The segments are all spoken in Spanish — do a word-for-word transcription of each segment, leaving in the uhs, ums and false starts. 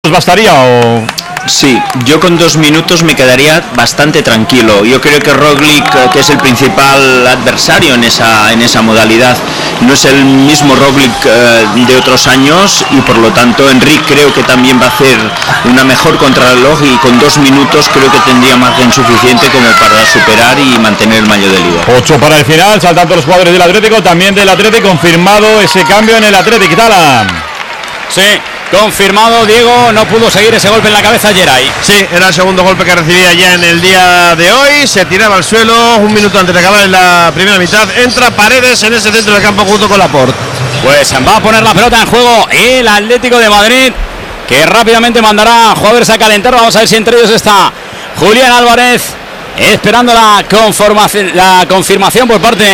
¿Bastaría o...? Sí, yo con dos minutos me quedaría bastante tranquilo. Yo creo que Roglic, que es el principal adversario en esa en esa modalidad, no es el mismo Roglic eh, de otros años, y por lo tanto Enric creo que también va a hacer una mejor contrarreloj, y con dos minutos creo que tendría margen suficiente como para superar y mantener el maillot de líder. Ocho para el final, saltando los jugadores del Atlético, también del Atlético, confirmado ese cambio en el Atlético. ¿Tala? Sí. Confirmado, Diego, no pudo seguir ese golpe en la cabeza Geray. Sí, era el segundo golpe que recibía ya en el día de hoy. Se tiraba al suelo un minuto antes de acabar en la primera mitad. Entra Paredes en ese centro del campo junto con Laporte. Pues va a poner la pelota en juego el Atlético de Madrid, que rápidamente mandará a jugadores a calentar. Vamos a ver si entre ellos está Julián Álvarez, esperando la conformación, la confirmación por parte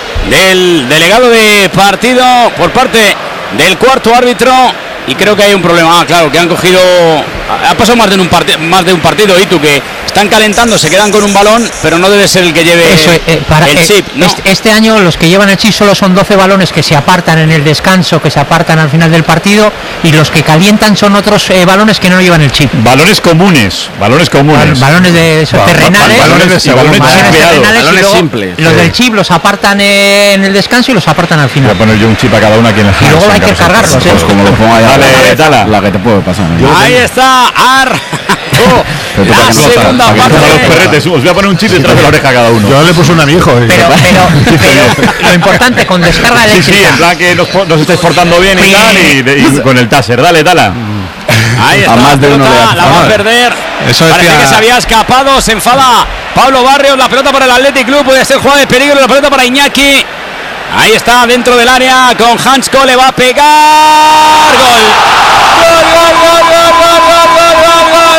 del delegado de partido, por parte del cuarto árbitro. Y creo que hay un problema, ah, claro, que han cogido, ha pasado más de un partido, más de un partido, y tú que están calentando, se quedan con un balón, pero no debe ser el que lleve Eso, eh, para, el chip. Eh, ¿no? este, este año los que llevan el chip solo son doce balones que se apartan en el descanso, que se apartan al final del partido, y los que calientan son otros eh, balones que no llevan el chip. Balones comunes, balones comunes. Bal, balones de esos ba, terrenales, balones, de, balones, balones terrenales, balones y luego simples. Los sí. del chip los apartan eh, en el descanso y los apartan al final. Voy a poner yo un chip a cada una aquí en el. Y luego hay que cargarlos, ¿eh? Pues como lo ponga ya. Dale, Tala. La que te puede pasar. ¿eh? Ahí está Ar. Oh, la segunda Para parte. los perretes, os voy a poner un chip detrás de la oreja a cada uno. Yo le puse un amigo. Pero, pero, pero lo importante, con descarga Sí, eléctrica. sí, en plan que nos, nos estáis portando bien y tal, y, de, y con el taser. Dale, Tala. Ahí está, A más de la uno pelota, le hace la va a favor. perder. Eso Parece decía- que se había escapado, se enfada Pablo Barrios, la pelota para el Athletic Club, puede ser jugada de peligro, la pelota para Iñaki. Ahí está, dentro del área, con Hansko, le va a pegar. Gol. Gol, gol, gol, gol, gol, gol, gol, gol, gol.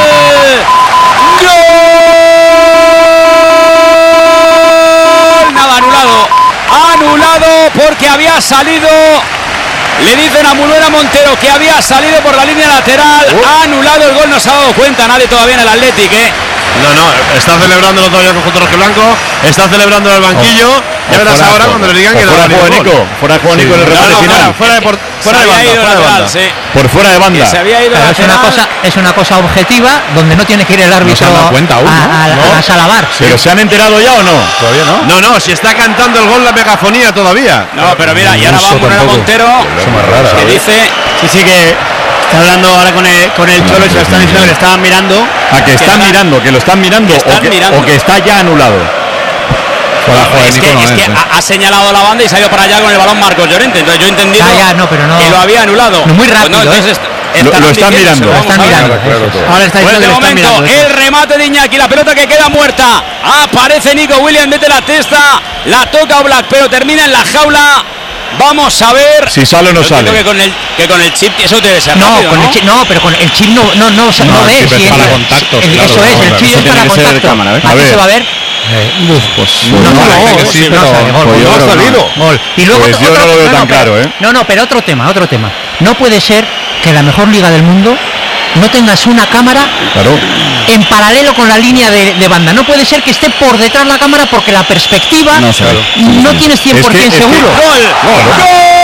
Gol. Nada, anulado. Anulado porque había salido. Le dicen a Munuera Montero que había salido por la línea lateral. Ha anulado el gol, no se ha dado cuenta nadie todavía en el Athletic, ¿eh? No, no, está celebrándolo todavía con conjunto rojiblanco. Está celebrando en el banquillo. O- ya o verás fuera- ahora o- cuando le digan o que no fuera ha de juego habido Nico, gol. fuera de juego Nico en el No, remate no, final. fuera, fuera de, por- fuera Se de había banda, ido fuera de lateral, banda. sí. Por fuera de banda. Que se había ido Claro, es una lateral. cosa es una cosa objetiva donde no tiene que ir el árbitro se han dado cuenta aún, a, ¿no? a- a ¿No? la sala V A R. ¿Pero se han enterado ya o no? Todavía no. No, no, si está cantando el gol la megafonía todavía. No, pero mira, y ahora va a poner a Montero, que dice Sí, sí, que está hablando ahora con el, con el Cholo y se lo están diciendo que le estaban mirando. A que están Que- mirando, que lo están mirando, que están o, que, mirando. o que está ya anulado. es que, es que ha, ha señalado la banda y se ha ido para allá con el balón Marcos Llorente. Entonces yo he entendido Ah, ya, no, pero no- que lo había anulado. No, muy rápido, Pues entonces ¿eh? est- Lo- estarán lo están diciendo, mirando. se lo Lo vamos están a ver. mirando. Ahora está Pues diciendo de que le están momento, mirando. ¿eh? el remate de Iñaki, la pelota que queda muerta. Aparece Nico Williams, mete la testa, la toca Oblak, pero termina en la jaula. Vamos a ver. Si sale o no Yo entiendo sale. Que con el, que con el chip, eso debe ser No, rápido, con ¿no? el chip, no, pero con el chip no, no, no, no, No, ves. el chip es si para el- contactos, el- claro, eso es, no, el claro, chip eso es tiene para que ser de contacto. cámara, ¿eh? ¿A A qué ver. se va a ver? Pues, pues No, no, no, parece gol, que sí, no pero sale, gol, pues gol, yo no creo ha que salido. no. Gol. Y luego Pues otro- yo no lo otro- veo tan pero- claro, ¿eh? No, no, pero otro tema, otro tema. No puede ser que la mejor liga del mundo no tengas una cámara Claro. en paralelo con la línea de, de banda. No puede ser que esté por detrás la cámara porque la perspectiva No sé. no tienes cien por ciento Es que- es que- seguro. ¡Gol!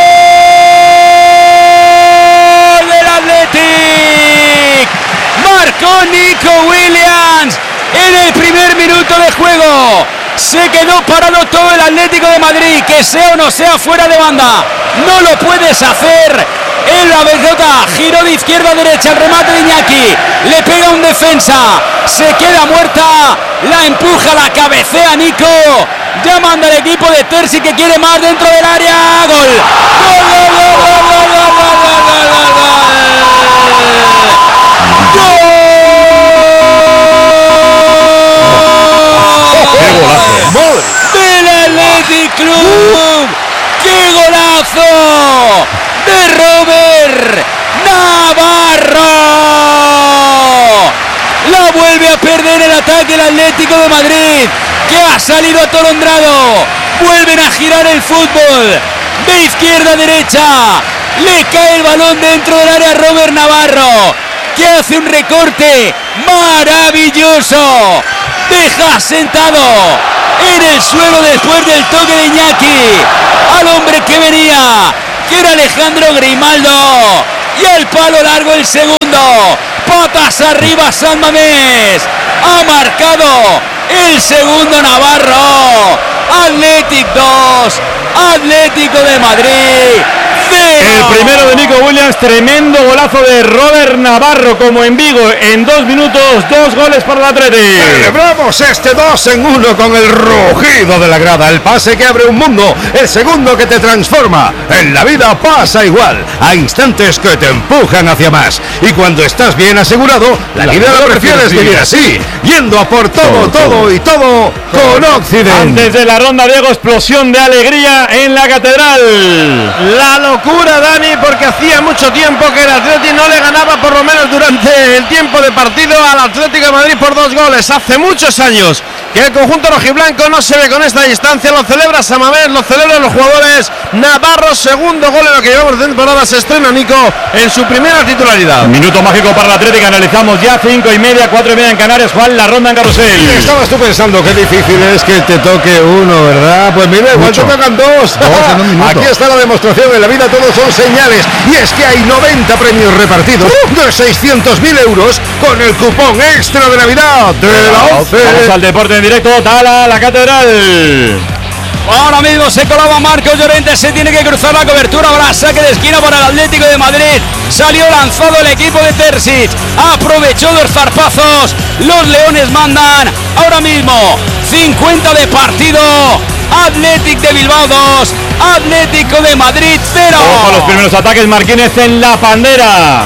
¡Gol del Athletic! Marcó Nico Williams en el primer minuto de juego. Se quedó parado todo el Atlético de Madrid, que sea o no sea fuera de banda. No lo puedes hacer. En la pelota, giro de izquierda a derecha, el remate de Iñaki. Le pega un defensa. Se queda muerta. La empuja, la cabecea Nico. Ya manda el equipo de Terzi que quiere más dentro del área. Gol. Gol, gol, gol, gol, gol, gol, gol, gol, gol, ¡Qué golazo! del Athletic Club. ¡Qué golazo de Robert Navarro! La vuelve a perder el ataque el Atlético de Madrid, que ha salido atolondrado. Vuelven a girar el fútbol de izquierda a derecha. Le cae el balón dentro del área a Robert Navarro, que hace un recorte maravilloso. Deja sentado en el suelo después del toque de Iñaki al hombre que venía quiere Alejandro Grimaldo. Y el palo largo el segundo. Patas arriba San Mamés. Ha marcado el segundo Navarro. Athletic dos, Atlético de Madrid cero. El primero de Nico Williams, tremendo golazo de Robert Navarro, como en Vigo, en dos minutos, dos goles para el Atlético. Celebramos este dos en uno con el rugido de la grada, el pase que abre un mundo, el segundo que te transforma. En la vida pasa igual, a instantes que te empujan hacia más. Y cuando estás bien asegurado, la, la vida la prefieres vivir así, yendo a por todo, todo, todo y todo con Occident. Antes de la ronda, Diego, explosión de alegría en la Catedral. La locura, Dani, porque hacía mucho tiempo que el Atlético no le ganaba, por lo menos durante el tiempo de partido, al Atlético de Madrid por dos goles. Hace muchos años que el conjunto rojiblanco no se ve con esta distancia. Lo celebra San Mamés, lo celebran los jugadores. Navarro, segundo gol en lo que llevamos de temporada. Se estrena Nico en su primera titularidad. Minuto mágico para el Atlético. Analizamos ya cinco y media, cuatro y media en Canarias. Juan, la ronda en Carrusel. Estabas tú pensando qué difícil es que te toque uno, ¿verdad? Pues mira, igual te tocan dos. Dos en un minuto. Aquí está la demostración. En la vida todos son señales. Y es que hay noventa premios repartidos de seiscientos mil euros con el cupón extra de Navidad de la ONCE. Vamos al deporte en directo. Tala, la Catedral. Ahora mismo se colaba Marcos Llorente, se tiene que cruzar la cobertura, habrá saque de esquina para el Atlético de Madrid. Salió lanzado el equipo de Terzic, aprovechó los zarpazos, los leones mandan. Ahora mismo cincuenta de partido, Athletic de Bilbao dos, Atlético de Madrid cero. Ojo, los primeros ataques, Martínez en la pandera.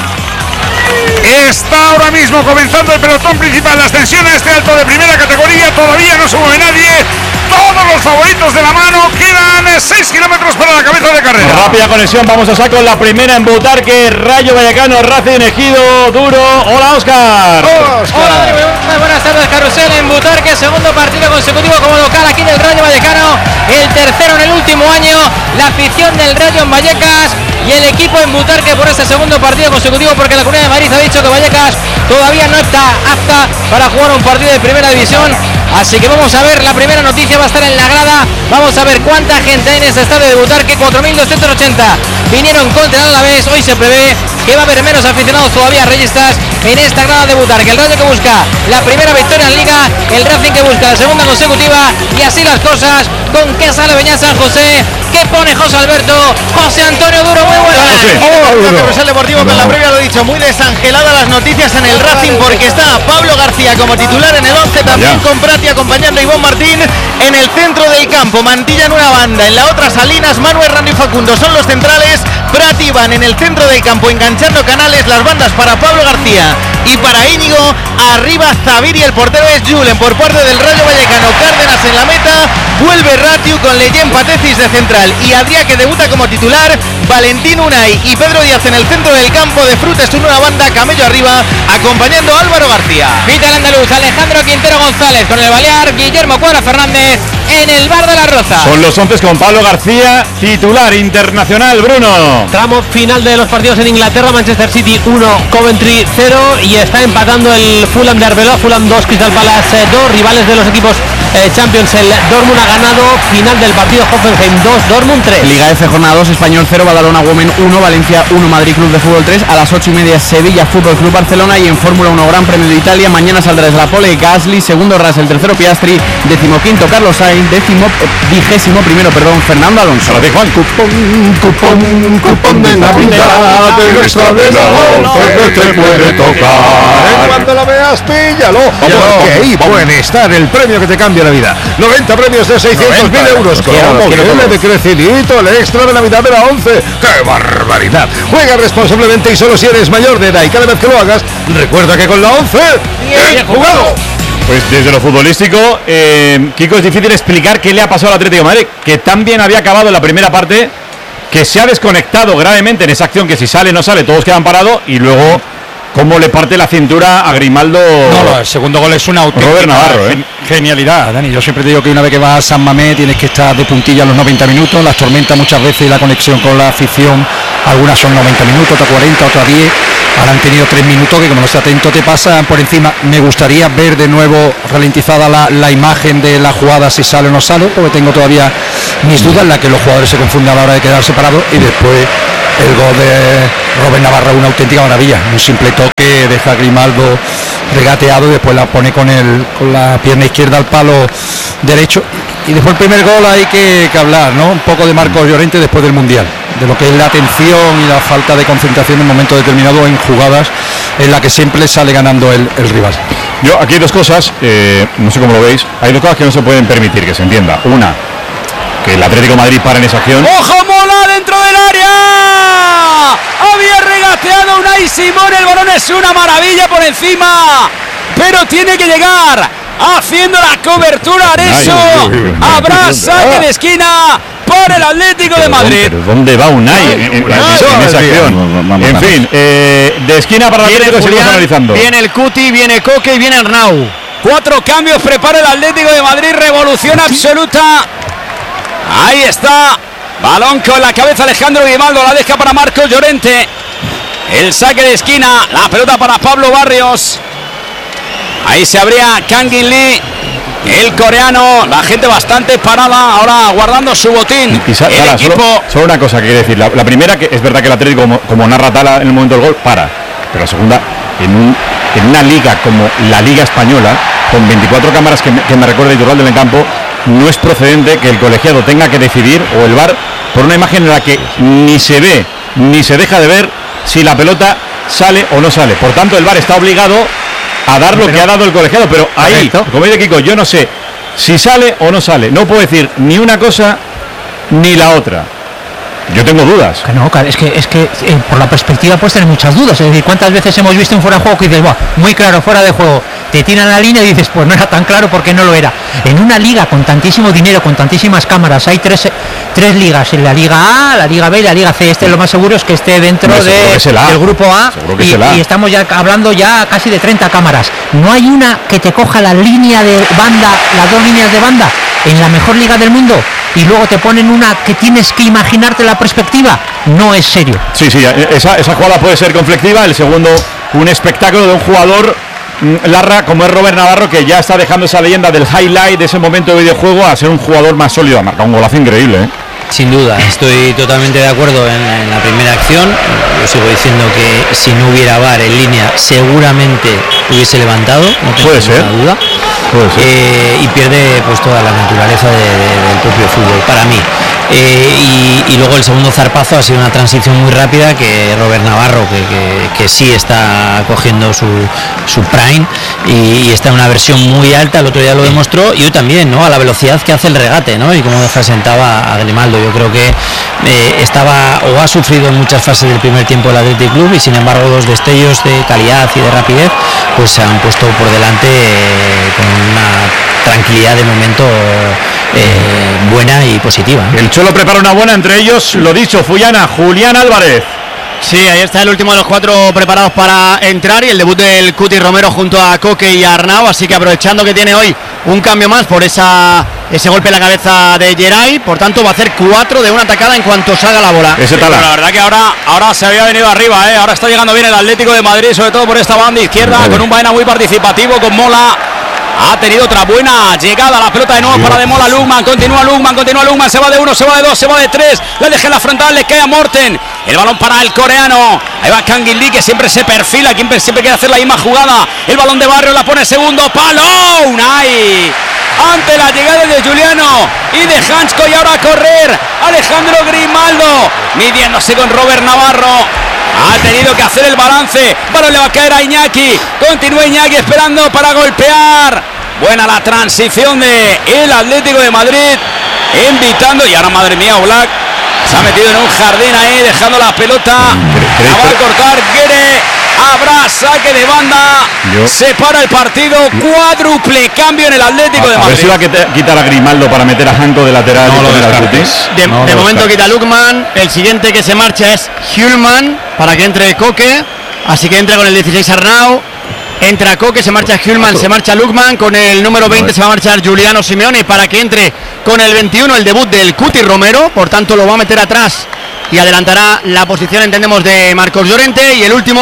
Está ahora mismo comenzando el pelotón principal, la ascensión a este alto de primera categoría, todavía no se mueve nadie. Todos los favoritos de la mano, quedan seis kilómetros para la cabeza de carrera. Rápida conexión, vamos a saco la primera en Butarque, Rayo Vallecano, Racing Ejido, Duro. Hola, Óscar. Hola, muy buenas tardes, Carrusel en Butarque, segundo partido consecutivo como local aquí del Rayo Vallecano, el tercero en el último año, la afición del Rayo en Vallecas y el equipo en Butarque por este segundo partido consecutivo, porque la Comunidad de Madrid ha dicho que Vallecas todavía no está apta para jugar un partido de primera división. Así que vamos a ver, la primera noticia va a estar en la grada. Vamos a ver cuánta gente hay en este estadio de Butarque, cuatro mil doscientos ochenta vinieron contra el Alavés. Hoy se prevé que va a haber menos aficionados todavía reyistas en esta grada de Butarque. El Rayo que busca la primera victoria en Liga, el Racing que busca la segunda consecutiva, y así las cosas. ¿Con qué sale Beñat San José? ¿Qué pone José Alberto? José Antonio Duro, muy buenas. Hola, Carrusel Deportivo, con la previa lo he dicho, muy desangeladas las noticias en el Racing, porque está Pablo García como titular en el once, también con Prati acompañando a Ivón Martín en el centro del campo, Mantilla en una banda, en la otra Salinas, Manuel Rando y Facundo son los centrales, Prati van en el centro del campo enganchando canales, las bandas para Pablo García y para Íñigo, arriba Zavir y el portero es Julen por parte del Rayo Vallecano. Cárdenas en la meta, vuelve Ratiu con Leyen Patecis de central y Adrià que debuta como titular, Valentín Unai y Pedro Díaz en el centro del campo, de Frutos en una banda, Camello arriba acompañando a Álvaro García. Vita el andaluz, Alejandro Quintero González con el Balear, Guillermo Cuadra Fernández en el Bar de la Roza. Son los once con Pablo García, titular internacional. Bruno. Tramo final de los partidos en Inglaterra, Manchester City uno, Coventry cero, y está empatando el Fulham de Arbeloa, Fulham dos, Crystal Palace dos, rivales de los equipos eh, Champions. El Dortmund ha ganado, final del partido Hoffenheim dos, Dortmund tres. Liga F, jornada dos, Español cero, Badalona Women uno, Valencia uno, Madrid Club de Fútbol tres, a las ocho y media Sevilla Fútbol Club Barcelona, y en Fórmula uno Gran Premio de Italia, mañana saldrá desde la pole Gasly, segundo Russell, tercero Piastri, decimoquinto Carlos Sainz, décimo, vigésimo primero, perdón, Fernando Alonso. Juan. Cupón, cupón, cupón de Navidad, de nuestra de la once que te puede tocar. Cuando la veas, píllalo, porque ahí puede estar el premio que te cambia la vida. noventa premios de seiscientos mil euros, como viene de crecidito, el extra de Navidad de la once. ¡Qué barbaridad! Juega responsablemente y solo si eres mayor de edad, y cada vez que lo hagas, recuerda que con la once, bien jugado. Pues desde lo futbolístico, eh, Kiko, es difícil explicar qué le ha pasado al Atlético de Madrid, que tan bien había acabado en la primera parte, que se ha desconectado gravemente en esa acción, que si sale no sale, todos quedan parados, y luego cómo le parte la cintura a Grimaldo. No, no, el segundo gol es una auténtica Navarro, ¿eh? genialidad, Dani. Yo siempre te digo que una vez que vas a San Mamés tienes que estar de puntilla los noventa minutos, las tormentas muchas veces, la conexión con la afición, algunas son noventa minutos, otras cuarenta, otras diez, Ahora han tenido tres minutos que como no esté atento te pasan por encima. Me gustaría ver de nuevo ralentizada la, la imagen de la jugada, si sale o no sale, porque tengo todavía mis dudas en la que los jugadores se confunden a la hora de quedar separados. Y después el gol de Robert Navarro, una auténtica maravilla, un simple toque, deja a Grimaldo regateado y después la pone con el con la pierna izquierda al palo derecho. Y después el primer gol hay que, que hablar, ¿no? Un poco de Marcos Llorente después del Mundial, de lo que es la atención y la falta de concentración en momentos determinados en jugadas en la que siempre sale ganando el, el rival. Yo, aquí hay dos cosas, eh, no sé cómo lo veis, hay dos cosas que no se pueden permitir, que se entienda. Una, que el Atlético de Madrid para en esa acción. ¡Ojo, Mola dentro del área! Había regateado Unai Simón, el balón es una maravilla por encima, pero tiene que llegar haciendo la cobertura Areso. Habrá saque de esquina para el Atlético de Madrid. ¿Pero dónde va Unai en, en, en, en esa acción? En fin, eh, de esquina para el Atlético seguimos analizando. Viene el Cuti, viene Coque y viene Arnau. Cuatro cambios prepara el Atlético de Madrid, revolución absoluta. Ahí está, balón con la cabeza Alejandro Grimaldo, la deja para Marcos Llorente. El saque de esquina, la pelota para Pablo Barrios. Ahí se abría Kangin Lee, el coreano, la gente bastante parada, ahora guardando su botín. Y sa- el Sara, equipo... solo, solo una cosa que quiero decir, la, la primera, que es verdad que el Atlético, como, como narra Tala en el momento del gol, para. Pero la segunda, en, un, en una liga como la Liga Española, con veinticuatro cámaras que me, que me recuerda Iturralde en el campo, no es procedente que el colegiado tenga que decidir, o el V A R, por una imagen en la que ni se ve, ni se deja de ver si la pelota sale o no sale. Por tanto, el V A R está obligado a dar lo pero, que ha dado el colegiado, pero ahí, correcto. Como dice Kiko, yo no sé si sale o no sale, no puedo decir ni una cosa ni la otra. Yo tengo dudas. Que no, es que es que eh, por la perspectiva puedes tener muchas dudas. Es decir, ¿cuántas veces hemos visto un fuera de juego que dices, muy claro, fuera de juego? Te tiran la línea y dices, pues no era tan claro porque no lo era. En una liga con tantísimo dinero, con tantísimas cámaras, hay tres, tres ligas, en la Liga A, la Liga B y la Liga C. Este lo más seguro es que esté dentro no, de, del grupo A y, y estamos ya hablando ya casi de treinta cámaras. No hay una que te coja la línea de banda, las dos líneas de banda en la mejor liga del mundo y luego te ponen una que tienes que imaginarte la perspectiva. No es serio. Sí, sí, esa, esa jugada puede ser conflictiva. El segundo, un espectáculo de un jugador Larra como es Robert Navarro, que ya está dejando esa leyenda del highlight de ese momento de videojuego a ser un jugador más sólido. Ha marcado un golazo increíble, ¿eh? Sin duda, estoy totalmente de acuerdo en, en la primera acción. Yo sigo diciendo que si no hubiera V A R en línea seguramente hubiese levantado, no tengo puede ser, duda. Puede ser. Eh, y pierde pues toda la naturaleza de, de, del propio fútbol para mí. Eh, y, y luego el segundo zarpazo ha sido una transición muy rápida que Robert Navarro, que, que, que sí está cogiendo su, su prime y, y está en una versión muy alta, el otro día lo demostró, y hoy también, ¿no? A la velocidad que hace el regate, ¿no? Y cómo deja sentaba a Grimaldo. Yo creo que eh, estaba o ha sufrido en muchas fases del primer tiempo el Athletic Club, y sin embargo los destellos de calidad y de rapidez pues se han puesto por delante eh, con una tranquilidad de momento eh, buena y positiva. El Cholo prepara una buena, entre ellos, lo dicho, Fullana, Julián Álvarez. Sí, ahí está el último de los cuatro preparados para entrar, y el debut del Cuti Romero junto a Coque y a Arnau, así que aprovechando que tiene hoy un cambio más por esa ese golpe en la cabeza de Geray, por tanto va a hacer cuatro de una atacada en cuanto salga la bola. Ese tal. La verdad que ahora, ahora se había venido arriba, ¿eh? Ahora está llegando bien el Atlético de Madrid, sobre todo por esta banda izquierda, con un Baena muy participativo, con Mola. Ha tenido otra buena llegada, la pelota de nuevo para de Mola. Lugman, continúa Lugman, continúa Lugman, se va de uno, se va de dos, se va de tres, le deja en la frontal, le cae a Morten, el balón para el coreano, ahí va Kangin Lee, que siempre se perfila, quien siempre quiere hacer la misma jugada, el balón de Barrio la pone segundo palo, Unai, ante la llegada de Juliano y de Hansko, y ahora a correr Alejandro Grimaldo, midiéndose con Robert Navarro. Ha tenido que hacer el balance. Balón le va a caer a Iñaki. Continúa Iñaki esperando para golpear. Buena la transición de el Atlético de Madrid, invitando. Y ahora, madre mía, Oblak se ha metido en un jardín ahí, dejando la pelota. La va a cortar Guerre. Habrá saque de banda. Yo. Se para el partido. Cuádruple cambio en el Atlético a, de Madrid. A ver si va a quitar a Grimaldo para meter a Hanko de lateral. No, y poner al Cuti. De, no, de momento quita Lukman. El siguiente que se marcha es Hjulman para que entre Coque. Así que entra con el dieciséis Arnau. Entra Coque, se marcha Hjulman, se marcha Lukman. Con el número veinte se va a marchar Giuliano Simeone para que entre con el veintiuno el debut del Cuti Romero. Por tanto lo va a meter atrás y adelantará la posición, entendemos, de Marcos Llorente. Y el último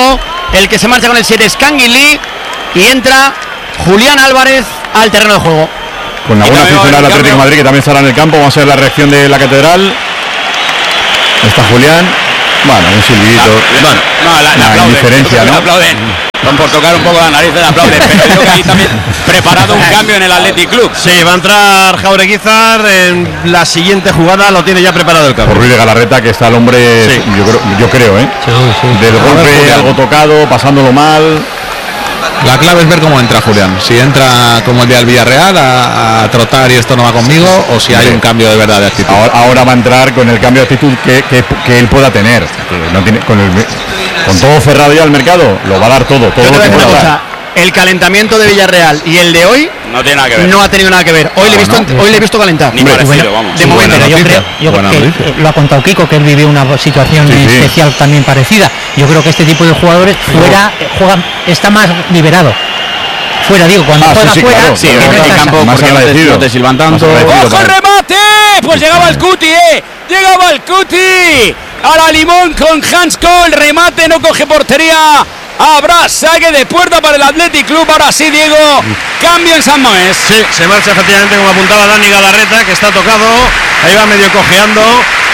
el que se marcha con el siete es Canguilí y entra Julián Álvarez al terreno de juego. Con la buena afición del Atlético de Madrid, que también estará en el campo. Vamos a ver la reacción de la Catedral. Está Julián. Bueno, un silbidito. Ah, bueno, no, la, la, la aplauden, indiferencia, ¿no? La aplauden. Son por tocar un poco la nariz de la aplauden. Pero creo que hay también preparado un cambio en el Athletic Club. Sí, va a entrar Jaureguizar en la siguiente jugada. Lo tiene ya preparado el cambio. Por Ruiz de Galarreta, que está el hombre, sí. yo, creo, yo creo, ¿eh? Sí, sí. Del golpe, algo tocado, pasándolo mal. La clave es ver cómo entra Julián. Si entra como el día del Villarreal a, a trotar y esto no va conmigo, o si hay un cambio de verdad de actitud. Ahora, ahora va a entrar con el cambio de actitud que, que, que él pueda tener. Que no tiene, con, el, con todo cerrado ya el mercado, lo va a dar todo. todo Yo lo te que voy a decir una pueda cosa. El calentamiento de Villarreal y el de hoy no tiene nada que ver. No ha tenido nada que ver. Hoy, no, le, he visto, no. hoy le he visto calentar. Ni parecido, bueno, vamos. De momento, yo creo, yo creo que noticia. Lo ha contado Kiko, que él vivió una situación sí, especial sí. también parecida. Yo creo que este tipo de jugadores fuera juegan, está más liberado. Fuera, digo, cuando ah, juega sí, sí, fuera, claro. sí, en no el campo más agradecido. No te silban tanto. ¡Ojo, remate! Pues llegaba el Cuti, eh. Llegaba el Cuti. A la limón con Hans Kohl. Remate, no coge portería. Habrá saque de puerta para el Athletic Club. Ahora sí, Diego. Cambio en San Mamés. Sí, se marcha efectivamente como apuntaba Dani Galarreta, que está tocado. Ahí va medio cojeando.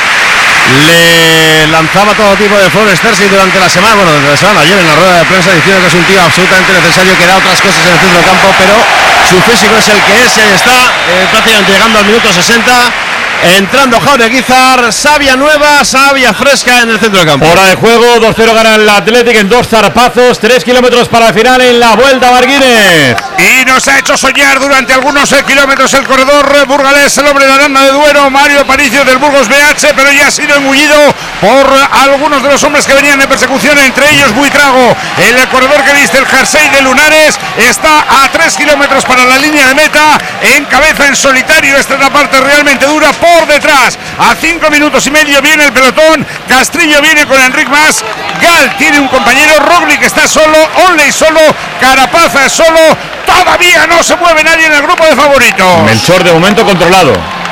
Le lanzaba todo tipo de flores Terzi durante la semana, bueno, durante la semana, ayer en la rueda de prensa, diciendo que es un tío absolutamente necesario, que da otras cosas en el centro del campo, pero su físico es el que es, y ahí está, eh, prácticamente llegando al minuto sesenta. Entrando Jaureguizar, savia nueva, savia fresca en el centro del campo. Hora de juego, dos cero gana el Athletic en dos zarpazos, tres kilómetros para el final en la Vuelta a Marguines. Y nos ha hecho soñar durante algunos kilómetros el corredor burgalés, el hombre de Aranda de Duero, Mario Aparicio del Burgos B H, pero ya ha sido engullido por algunos de los hombres que venían en persecución, entre ellos Buitrago, el corredor que viste el jersey de Lunares, está a tres kilómetros para la línea de meta, en cabeza en solitario. Esta es la parte realmente dura. Por detrás, a cinco minutos y medio viene el pelotón. Castrillo viene con Enric Mas. Gal tiene un compañero. Roglic está solo. Onley solo. Carapaza solo. Todavía no se mueve nadie en el grupo de favoritos. Melchor de momento controlado.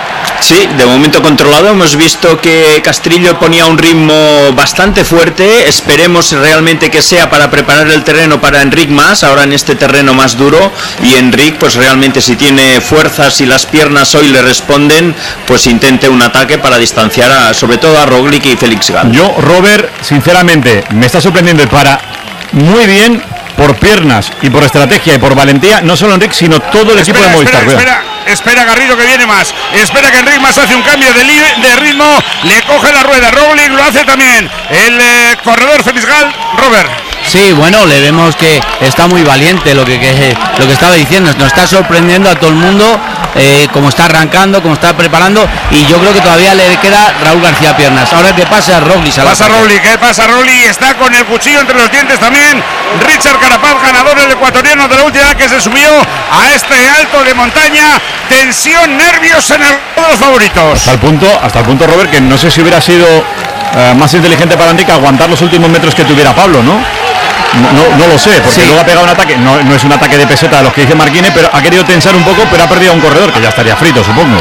Sí, de momento controlado. Hemos visto que Castrillo ponía un ritmo bastante fuerte. Esperemos realmente que sea para preparar el terreno para Enric Mas, ahora en este terreno más duro. Y Enric, pues realmente si tiene fuerzas y las piernas hoy le responden, pues intente un ataque para distanciar a, sobre todo a Roglic y Félix Gal. Yo, Robert, sinceramente, me está sorprendiendo y para muy bien por piernas y por estrategia y por valentía, no solo Enric, sino todo el espera, equipo de Movistar. Espera, espera, espera Garrido que viene más. Espera que Enric Mas hace un cambio de, de ritmo, le coge la rueda. Roglic lo hace también. El eh, corredor Félix Gal, Robert. Sí, bueno, le vemos que está muy valiente, lo que, que lo que estaba diciendo, nos está sorprendiendo a todo el mundo, eh, como está arrancando, como está preparando, y yo creo que todavía le queda Raúl García Piernas. Ahora que pasa Roglic. Pasa Roglic, ¿qué pasa Roglic? Está con el cuchillo entre los dientes también. Richard Carapaz, ganador el ecuatoriano de la última que se subió a este alto de montaña. Tensión, nervios en el de los favoritos. Hasta el punto, hasta el punto, Robert, que no sé si hubiera sido uh, más inteligente para Enric aguantar los últimos metros que tuviera Pablo, ¿no? No, no, no lo sé, porque sí. Luego ha pegado un ataque, no, no es un ataque de peseta de los que dice Marquine, pero ha querido tensar un poco, pero ha perdido a un corredor que ya estaría frito, supongo.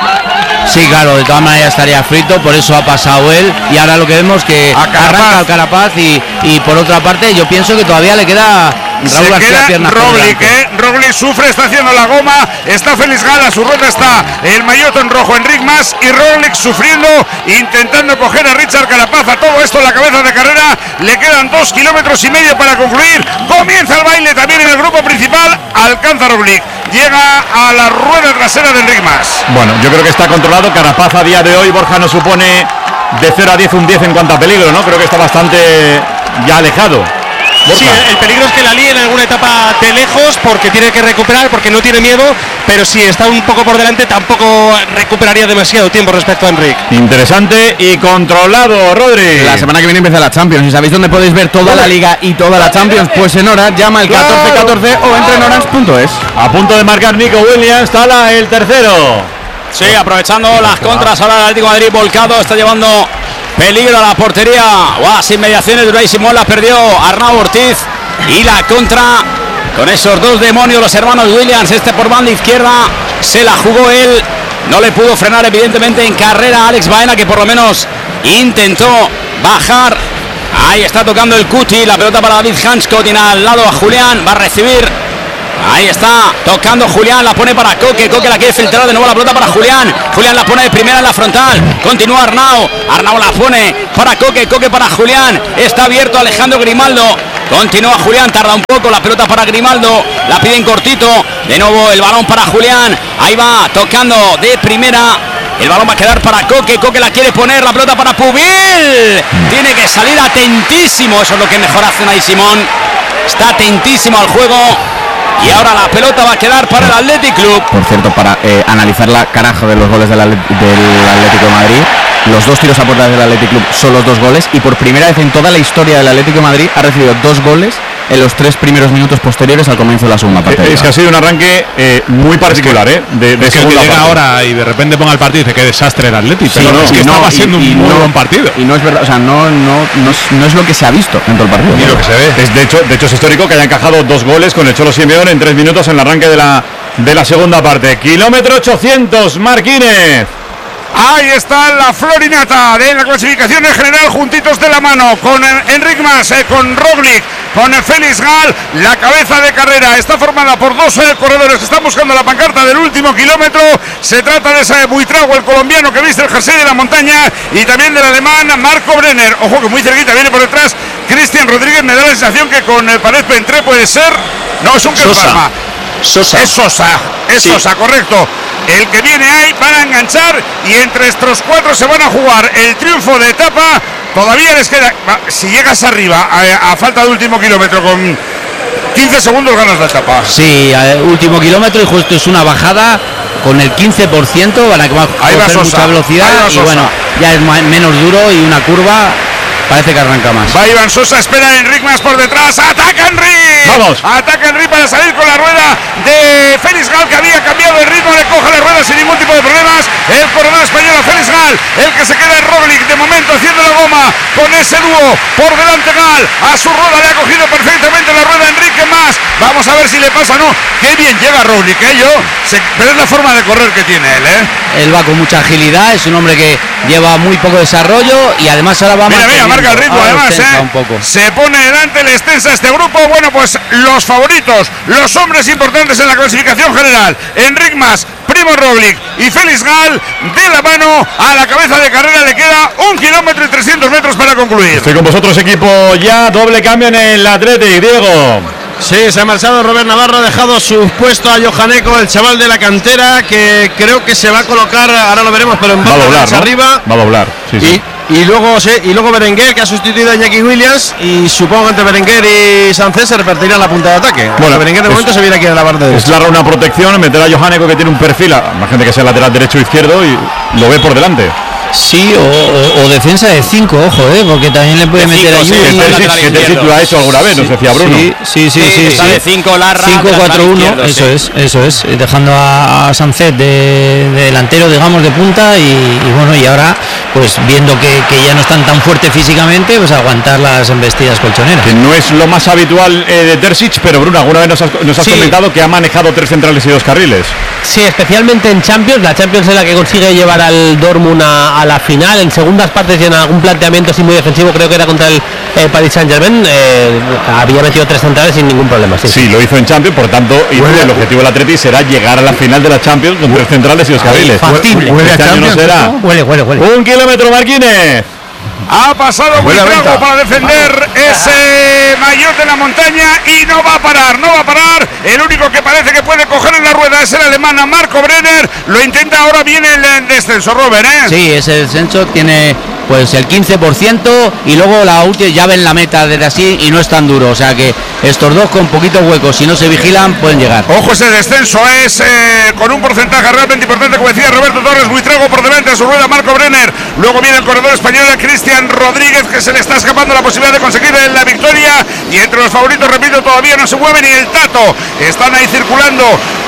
Sí, claro, de todas maneras estaría frito, por eso ha pasado él, y ahora lo que vemos que arranca al Carapaz y, y por otra parte yo pienso que todavía le queda Raúl García Piernas. Roglic, eh, Roglic sufre, está haciendo la goma, está Félix Gal, a su rueda está el maillot en rojo Enric Mas y Roglic sufriendo, intentando coger a Richard Carapaz. A todo esto en la cabeza de carrera, le quedan dos kilómetros y medio para concluir. Comienza el baile también en el grupo principal, alcanza Roglic, llega a la rueda trasera de Enric Mas. Bueno, yo creo que está controlado. Carapaz a día de hoy, Borja, no supone de cero a diez un diez en cuanto a peligro, ¿no? Creo que está bastante ya alejado. Borja. Sí, el peligro es que la líe en alguna etapa de lejos porque tiene que recuperar, porque no tiene miedo, pero si está un poco por delante tampoco recuperaría demasiado tiempo respecto a Enric. Interesante y controlado, Rodri. La semana que viene empieza la Champions y sabéis dónde podéis ver toda la Liga y toda la Champions, pues en Orange, llama el catorce catorce o entra en orange punto es. A punto de marcar Nico Williams, Tala el tercero. Sí, aprovechando las contras, ahora el Atlético de Madrid volcado, está llevando peligro a la portería. Wow, sin mediaciones, Duray Simón la perdió Arnau Ortiz. Y la contra con esos dos demonios, los hermanos Williams. Este por banda izquierda se la jugó él. No le pudo frenar, evidentemente, en carrera a Alex Baena, que por lo menos intentó bajar Ahí está tocando el Cuti, la pelota para David Hansko, tiene al lado a Julián, va a recibir. Ahí está, tocando Julián, la pone para Coque, Coque la quiere filtrar de nuevo la pelota para Julián, Julián la pone de primera en la frontal, continúa Arnau, Arnau la pone para Coque, Coque para Julián, está abierto Alejandro Grimaldo, continúa Julián, tarda un poco, la pelota para Grimaldo, la piden cortito, de nuevo el balón para Julián, ahí va, tocando de primera, el balón va a quedar para Coque, Coque la quiere poner, la pelota para Pubil, tiene que salir atentísimo, eso es lo que mejor hace Unai Simón, está atentísimo al juego. Y ahora la pelota va a quedar para el Athletic Club. Por cierto, para eh, analizar la caraja de los goles del, del Atlético de Madrid, los dos tiros a puerta del Athletic Club son los dos goles y por primera vez en toda la historia del Atlético de Madrid ha recibido dos goles en los tres primeros minutos posteriores al comienzo de la segunda parte. Es que ha sido un arranque eh, muy particular, ¿eh? De, de es que el que llega ahora y de repente ponga el partido y dice que desastre el Atlético. Sí, no, es que no, estaba siendo y, y un muy no, buen partido. Y no es verdad, o sea, no, no, no, es, no es lo que se ha visto en todo el partido. Ni lo que se ve. Es, de hecho, de hecho es histórico que haya encajado dos goles con el Cholo Simeone en tres minutos en el arranque de la, de la segunda parte. Kilómetro ochocientos, Marquínez. Ahí está la florinata de la clasificación en general, juntitos de la mano, con Enric Mas, eh, con Roglic, con Félix Gal, la cabeza de carrera está formada por dos eh, corredores que están buscando la pancarta del último kilómetro. Se trata de ese Buitrago, el colombiano que viste el jersey de la montaña, y también del alemán Marco Brenner. Ojo que muy cerquita viene por detrás Cristian Rodríguez, me da la sensación que con el Pared Pentré puede ser, no, es un Sosa. Sosa. Es Sosa, es sí. Sosa, correcto. El que viene ahí van a enganchar y entre estos cuatro se van a jugar el triunfo de etapa. Todavía les queda, si llegas arriba a, a falta de último kilómetro con quince segundos ganas la etapa. Sí, último kilómetro y justo es una bajada con el quince por ciento, van a coger mucha velocidad y bueno, ya es menos duro y una curva. Parece que arranca más. Va Iván Sosa, espera a Enric Mas por detrás. ¡Ataca Enric! ¡Vamos! Ataca Enric para salir con la rueda de Félix Gal, que había cambiado el ritmo. Le coge la rueda sin ningún tipo de problemas. El corredor español, Félix Gal, el que se queda en Roglic de momento haciendo la goma con ese dúo. Por delante Gal, a su rueda le ha cogido perfectamente la rueda Enrique Mas. Vamos a ver si le pasa, no. Qué bien llega Roglic, ¿eh? Yo, se, pero es la forma de correr que tiene él, ¿eh? Él va con mucha agilidad, es un hombre que lleva muy poco desarrollo y además ahora va mira, mira, marca el ritmo, además, ¿eh? Un poco. Se pone delante el extensa este grupo. Bueno, pues los favoritos, los hombres importantes en la clasificación general, Enric Mas, Primo Roglic y Félix Gal, de la mano a la cabeza de carrera. Le queda un kilómetro y trescientos metros para concluir. Estoy con vosotros, equipo, ya doble cambio en el Athletic, Diego. Sí, se ha marchado Robert Navarro, ha dejado su puesto a Johaneco, el chaval de la cantera, que creo que se va a colocar, ahora lo veremos, pero en va a doblar, ¿no? arriba. Va a doblar, sí, sí. Y, y luego sí, y luego Berenguer, que ha sustituido a Iñaki Williams, y supongo que entre Berenguer y Sánchez se repartirá la punta de ataque. Bueno, Berenguer de es, momento se viene aquí a la barra de es larga una protección, meter a Johaneco, que tiene un perfil, más gente que sea lateral derecho o izquierdo, y lo ve por delante. Sí, o, o, o defensa de cinco, ojo, ¿eh? Porque también le puede de meter cinco, ayuda. Sí, que Terzic lo ha hecho alguna vez, sí, nos decía Bruno. Sí, sí, sí. sí, sí, sí. de cinco, Larra, cinco cuatro uno, eso sí. es, eso es. Dejando a, a Sánchez de, de delantero, digamos, de punta y, y bueno, y ahora, pues viendo que, que ya no están tan fuertes físicamente, pues aguantar las embestidas colchoneras. Que no es lo más habitual eh, de Terzic, pero Bruno, alguna vez nos has, nos has sí. comentado que ha manejado tres centrales y dos carriles. Sí, especialmente en Champions. La Champions es la que consigue llevar al Dortmund a, a la final. En segundas partes y en algún planteamiento así muy defensivo, creo que era contra el eh, Paris Saint-Germain, eh, había metido tres centrales sin ningún problema. Sí, sí, lo hizo en Champions, por tanto, y el objetivo del Atleti será llegar a la final de la Champions con tres centrales y dos carriles. Factible. Huele este año no será. Huele, huele, huele. Un kilómetro, Marquínez. Ha pasado Buitrago para defender ese maillot de la montaña y no va a parar, no va a parar. El único que parece que puede coger en la rueda es el alemán Marco Brenner. Lo intenta, ahora viene el descenso, Robert, ¿eh? Sí, ese descenso tiene pues el quince por ciento y luego la última ya ven la meta desde así y no es tan duro. O sea que estos dos con poquitos huecos, si no se vigilan, pueden llegar. Ojo, ese descenso es eh, con un porcentaje realmente importante, como decía Roberto Torres. Buitrago por delante a su rueda, Marco Brenner. Luego viene el corredor español Cristian Rodríguez, que se le está escapando la posibilidad de conseguir la victoria. Y entre los favoritos, repito, todavía no se mueve ni el Tato. Están ahí circulando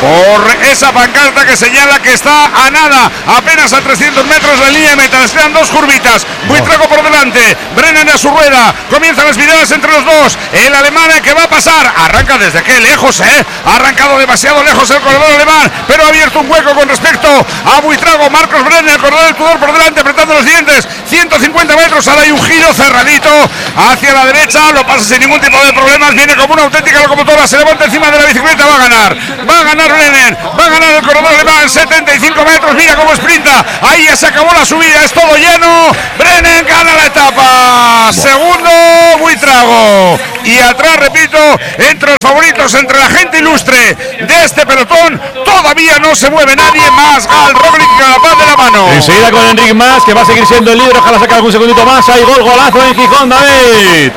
por esa pancarta que señala que está a nada, apenas a trescientos metros la línea de meta. Les quedan dos curvitas. Buitrago por delante, Brennan a su rueda, comienzan las miradas entre los dos, el alemán que va a pasar, arranca desde qué lejos, eh, ha arrancado demasiado lejos el corredor alemán, pero ha abierto un hueco con respecto a Buitrago. Marcos Brennan, el corredor del Tudor por delante, apretando los dientes, ciento cincuenta metros, ahora hay un giro cerradito hacia la derecha, lo pasa sin ningún tipo de problemas, viene como una auténtica locomotora, se levanta encima de la bicicleta, va a ganar, va a ganar Brennan, va a ganar el corredor alemán, setenta y cinco metros, mira cómo sprinta, ahí ya se acabó la subida, es todo lleno, Brennan gana la etapa, segundo Buitrago, y atrás, repito, entre los favoritos, entre la gente ilustre de este pelotón, todavía no se mueve nadie más, Gal Roglic con la paz de la mano. Enseguida con Enric Mas, que va a seguir siendo el líder, ojalá saque algún segundito más, hay gol, golazo en Gijón, David.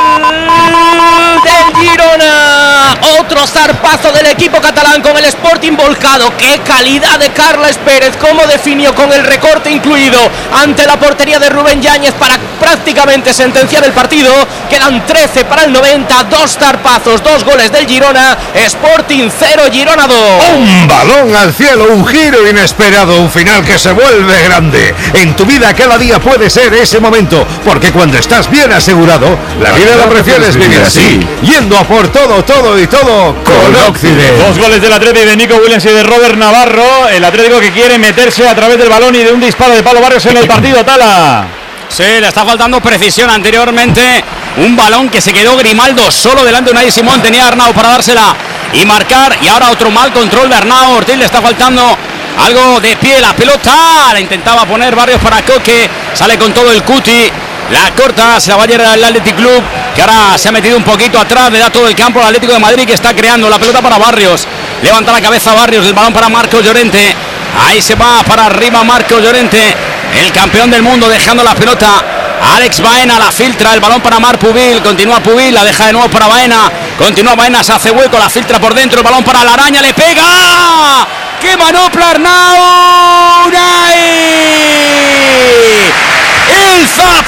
Gol del Girona, otro zarpazo del equipo catalán con el Sporting volcado. Qué calidad de Carles Pérez, cómo definió con el recorte incluido ante la portería de Rubén Yáñez para prácticamente sentenciar el partido. Quedan trece para el noventa, dos zarpazos, dos goles del Girona, Sporting cero, Girona dos. Un balón al cielo, un giro inesperado, un final que se vuelve grande. En tu vida cada día puede ser ese momento, porque cuando estás bien asegurado, la vida la prefieres vivir así, yendo a por todo, todo y todo con Occident. Dos goles del Atlético de Nico Williams y de Robert Navarro, el Atlético que quiere meterse a través del balón y de un disparo de Pablo Barrios en el partido, Tala. Sí, le está faltando precisión anteriormente. Un balón que se quedó Grimaldo solo delante de Unai Simón. Tenía a Arnau para dársela y marcar. Y ahora otro mal control de Arnau. Ortiz le está faltando algo de pie. La pelota la intentaba poner Barrios para Coque. Sale con todo el Cuti. La corta, se la va a llevar al Athletic Club, que ahora se ha metido un poquito atrás. Le da todo el campo al Atlético de Madrid, que está creando la pelota para Barrios. Levanta la cabeza Barrios. El balón para Marcos Llorente. Ahí se va para arriba Marcos Llorente, el campeón del mundo, dejando la pelota. Alex Baena la filtra, el balón para Marc Pubil, continúa Pubil, la deja de nuevo para Baena, continúa Baena, se hace hueco, la filtra por dentro, el balón para la araña, le pega. ¡Qué manopla Arnau! El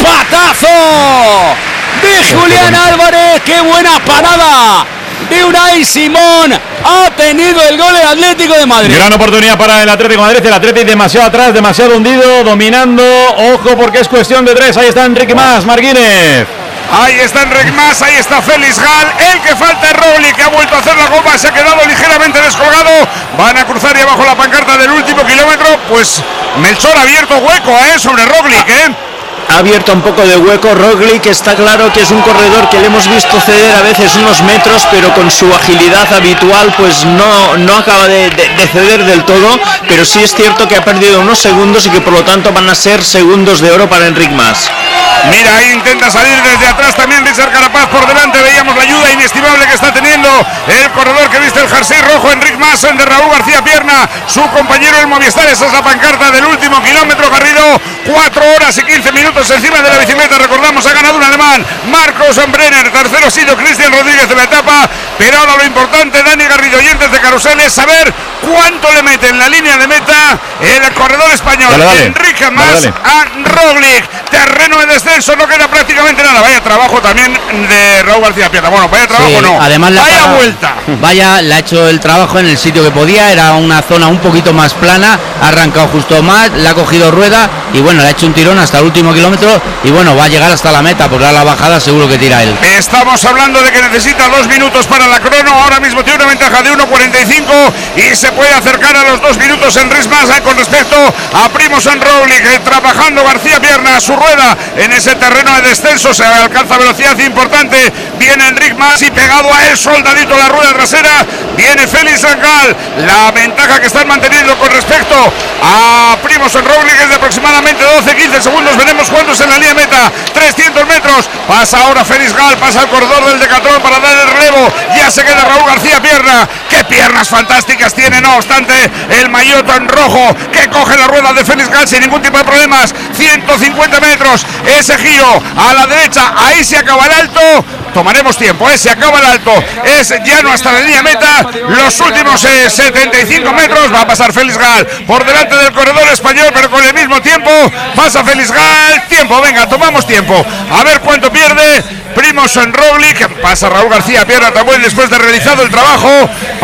zapatazo de Julián Álvarez, qué buena parada de Unai Simón, ha tenido el gol el Atlético de Madrid. Gran oportunidad para el Atlético de Madrid, el Atlético demasiado atrás, demasiado hundido, dominando, ojo porque es cuestión de tres, ahí está Enrique Mas, Marquínez. Ahí está Enric Mas, ahí está Félix Gal, el que falta es Roglic, que ha vuelto a hacer la copa, se ha quedado ligeramente descolgado, van a cruzar y abajo la pancarta del último kilómetro, pues Melchor ha abierto hueco, eh, sobre Roglic, eh. Ha abierto un poco de hueco Roglic, está claro que es un corredor que le hemos visto ceder a veces unos metros, pero con su agilidad habitual pues no, no acaba de, de, de ceder del todo, pero sí es cierto que ha perdido unos segundos y que por lo tanto van a ser segundos de oro para Enric Mas. Mira, ahí intenta salir desde atrás también Richard Carapaz por delante, veíamos la ayuda inestimable que está teniendo el corredor que viste el jersey rojo, Enric Mas, el de Raúl García Pierna, su compañero el Movistar. Esa es la pancarta del último kilómetro, Garrido, cuatro horas y quince minutos encima de la bicicleta, recordamos, ha ganado un alemán, Marcos Brenner, tercero ha sido Cristian Rodríguez de la etapa, pero ahora lo importante, Dani Garrido, oyentes de Carrusel, es saber cuánto le mete en la línea de meta el corredor español, dale, dale. Enric Mas dale, dale. a Roglic, terreno de descenso, no queda prácticamente nada, vaya trabajo también de Raúl García Pierna, bueno, vaya trabajo sí, no, además la vaya para, vuelta. Vaya, le ha hecho el trabajo en el sitio que podía, era una zona un poquito más plana, ha arrancado justo más, le ha cogido rueda y bueno, le ha hecho un tirón hasta el último kilómetro y bueno, va a llegar hasta la meta, porque a la bajada seguro que tira él. Estamos hablando de que necesita dos minutos para la crono, ahora mismo tiene una ventaja de uno cuarenta y cinco y se puede acercar a los dos minutos en Rismas eh, con respecto a Primož Roglic, eh, trabajando García Pierna, su rueda en ese terreno de descenso, se alcanza velocidad importante, viene Enric Mas y pegado a él, soldadito la rueda trasera, viene Félix Gal, la ventaja que están manteniendo con respecto a Primož Roglic es de aproximadamente doce quince segundos, veremos cuántos en la línea meta, trescientos metros, pasa ahora Félix Gal, pasa al corredor del Decathlon para dar el relevo, ya se queda Raúl García Pierna, qué piernas fantásticas tiene, no obstante, el maillot en rojo, que coge la rueda de Félix Gal sin ningún tipo de problemas, ciento cincuenta metros, ese giro a la derecha, ahí se acaba el alto, tomaremos tiempo, eh, se acaba el alto, es llano hasta la línea meta, los últimos eh, setenta y cinco metros, va a pasar Félix Gal por delante del corredor español, pero con el mismo tiempo, pasa Félix Gal, tiempo, venga, tomamos tiempo, a ver cuánto pierde Primož Roglic, pasa Raúl García Pierna también después de realizado el trabajo,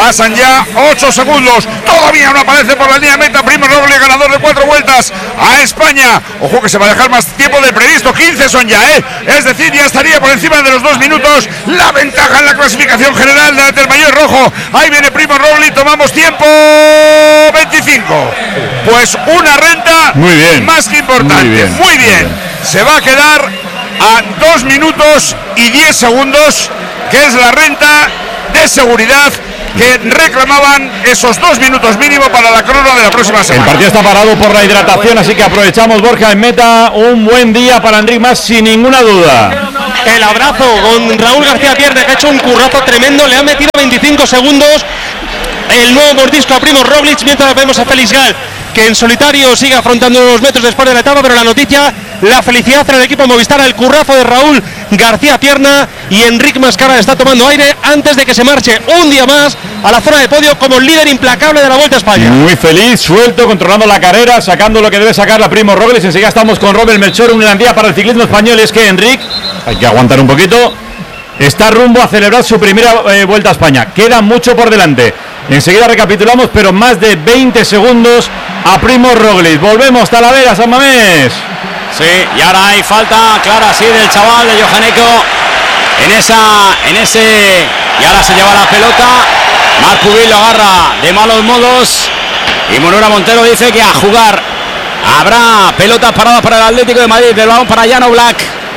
Pasan ya ocho segundos. Todavía no aparece por la línea meta Primo Roglic, ganador de cuatro vueltas a España. Ojo que se va a dejar más tiempo del previsto. quince son ya, ¿eh? Es decir, ya estaría por encima de los dos minutos. La ventaja en la clasificación general del maillot rojo. Ahí viene Primo Roglic. Tomamos tiempo. veinticinco. Pues una renta muy bien, más que importante. Muy bien. Muy bien. Se va a quedar a dos minutos y diez segundos, que es la renta de seguridad que reclamaban esos dos minutos mínimo para la crono de la próxima semana. El partido está parado por la hidratación, así que aprovechamos, Borja, en meta. Un buen día para Enric Mas, sin ninguna duda. El abrazo con Raúl García Pierre, que ha hecho un currazo tremendo, le ha metido veinticinco segundos el nuevo mordisco a Primo Roglic, mientras vemos a Félix Gal, que en solitario sigue afrontando los metros después de la etapa. Pero la noticia, la felicidad en el equipo Movistar, el currazo de Raúl García Pierna, y Enric Mas que ahora está tomando aire antes de que se marche un día más a la zona de podio como líder implacable de la Vuelta a España. Muy feliz, suelto, controlando la carrera, sacando lo que debe sacar la Primo Roglic. Enseguida estamos con Robert Melchor. Un gran día para el ciclismo español. Es que Enric, hay que aguantar un poquito, está rumbo a celebrar su primera eh, Vuelta a España. Queda mucho por delante. Enseguida recapitulamos, pero más de veinte segundos a Primo Roglic. Volvemos, Talavera, San Mamés. Sí, y ahora hay falta clara, sí, del chaval de Johaneco en esa, en ese, y ahora se lleva la pelota. Marc Pubil lo agarra de malos modos y Monura Montero dice que a jugar. Habrá pelotas paradas para el Atlético de Madrid. El balón para Jan Oblak,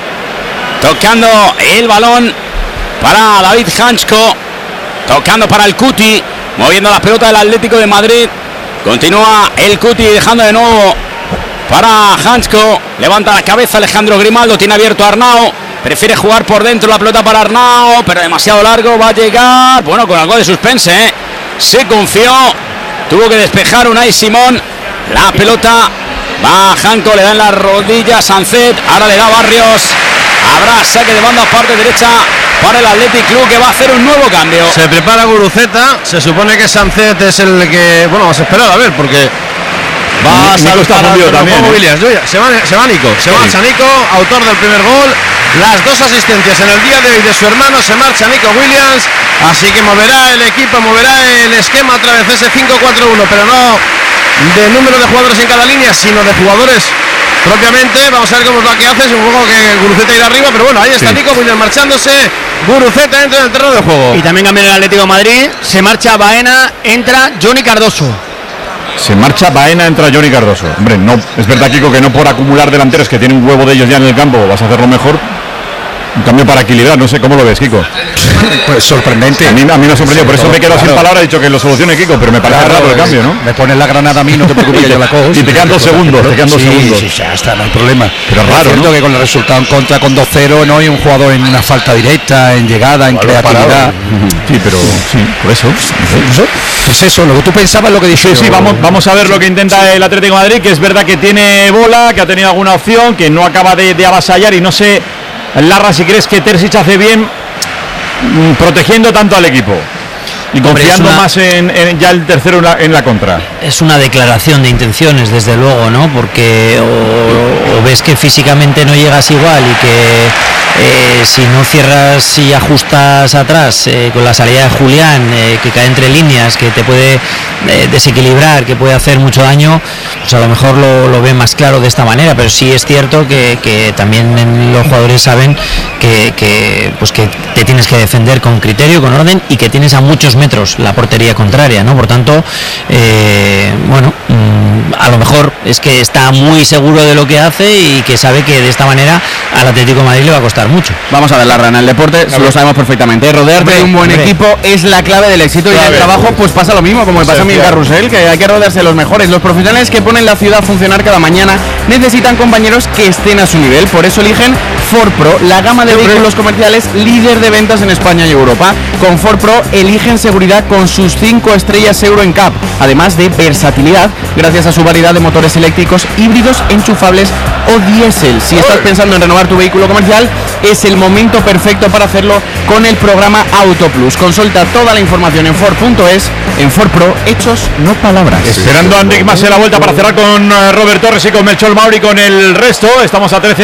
tocando el balón para David Hansko, tocando para el Cuti, moviendo la pelota del Atlético de Madrid. Continúa el Cuti, dejando de nuevo para Hansko. Levanta la cabeza Alejandro Grimaldo, tiene abierto a Arnau, prefiere jugar por dentro, la pelota para Arnau, pero demasiado largo, va a llegar, bueno, con algo de suspense, ¿eh? Se confió, tuvo que despejar Unai Simón, la pelota va a Hansko, le da en las rodillas Sancet, ahora le da Barrios. Habrá saque de banda, parte derecha para el Athletic Club, que va a hacer un nuevo cambio. Se prepara Guruceta, se supone que Sancet es el que, bueno, vamos a esperar a ver, porque va a saltar también, ¿eh? Se va, se va Nico, se marcha Nico, autor del primer gol, las dos asistencias en el día de hoy de su hermano, se marcha Nico Williams, así que moverá el equipo, moverá el esquema otra vez, ese cinco cuatro uno, pero no de número de jugadores en cada línea, sino de jugadores propiamente. Vamos a ver cómo es lo que hace, supongo que Guruceta irá arriba, pero bueno, ahí está sí. Nico Williams marchándose, Guruceta entra en el terreno de juego. Y también cambia el Atlético de Madrid, se marcha Baena, entra Johnny Cardoso. Se marcha Baena, entra Johnny Cardoso. Hombre, no, es verdad, Kiko, que no por acumular delanteros, que tiene un huevo de ellos ya en el campo, vas a hacerlo mejor. Un cambio para equilibrar, no sé cómo lo ves, Kiko. Pues sorprendente. A mí, a mí me ha sorprendido, sí, por eso me he quedado claro. sin palabras, he dicho que lo solucione Kiko, pero me parece claro, raro el cambio, ¿no? Me pones la granada a mí, no te preocupes, que yo la cojo. Y te quedan dos segundos, te quedan dos sí, segundos. Sí, ya está, no hay problema. Pero es raro, ¿no? que con el resultado en contra, con dos cero, no hay un jugador en una falta directa, en llegada, en Igual creatividad. Sí, pero sí, por eso. ¿Eso? Pues eso, lo que tú pensabas, lo que dije. Sí, sí, vamos, vamos a ver lo que intenta el Atlético de Madrid, que es verdad que tiene bola, que ha tenido alguna opción, que no acaba de, de avasallar, y no sé, Larra, si crees que Terzic hace bien protegiendo tanto al equipo y confiando una, más en, en ya el tercero en la, en la contra. Es una declaración de intenciones, desde luego, ¿no? Porque o, o ves que físicamente no llegas igual y que eh, si no cierras y ajustas atrás eh, con la salida de Julián, eh, que cae entre líneas, que te puede eh, desequilibrar, que puede hacer mucho daño, pues a lo mejor lo, lo ven más claro de esta manera. Pero sí es cierto que, que también los jugadores saben que, que, pues que te tienes que defender con criterio, con orden, y que tienes a muchos metros la portería contraria, ¿no? Por tanto, eh, bueno, mmm, a lo mejor es que está muy seguro de lo que hace y que sabe que de esta manera al Atlético de Madrid le va a costar mucho. Vamos a ver, la rana, el deporte lo sabemos perfectamente. Rodearte hombre, de un buen hombre. equipo es la clave del éxito y el trabajo pues pasa lo mismo, como me pasa a mí en Carrusel, que hay que rodearse de los mejores. Los profesionales que ponen la ciudad a funcionar cada mañana necesitan compañeros que estén a su nivel, por eso eligen Ford Pro, la gama de vehículos comerciales líder de ventas en España y Europa. Con Ford Pro eligen seguridad con sus cinco estrellas Euro N C A P, además de versatilidad gracias a su variedad de motores eléctricos, híbridos, enchufables o diésel. Si estás pensando en renovar tu vehículo comercial, es el momento perfecto para hacerlo con el programa Auto Plus. Consulta toda la información en Ford punto es. En Ford Pro, hechos, no palabras. Esperando a Enric Mas en la vuelta para cerrar con Robert Torres y con Melchor Mauri con el resto. Estamos a trece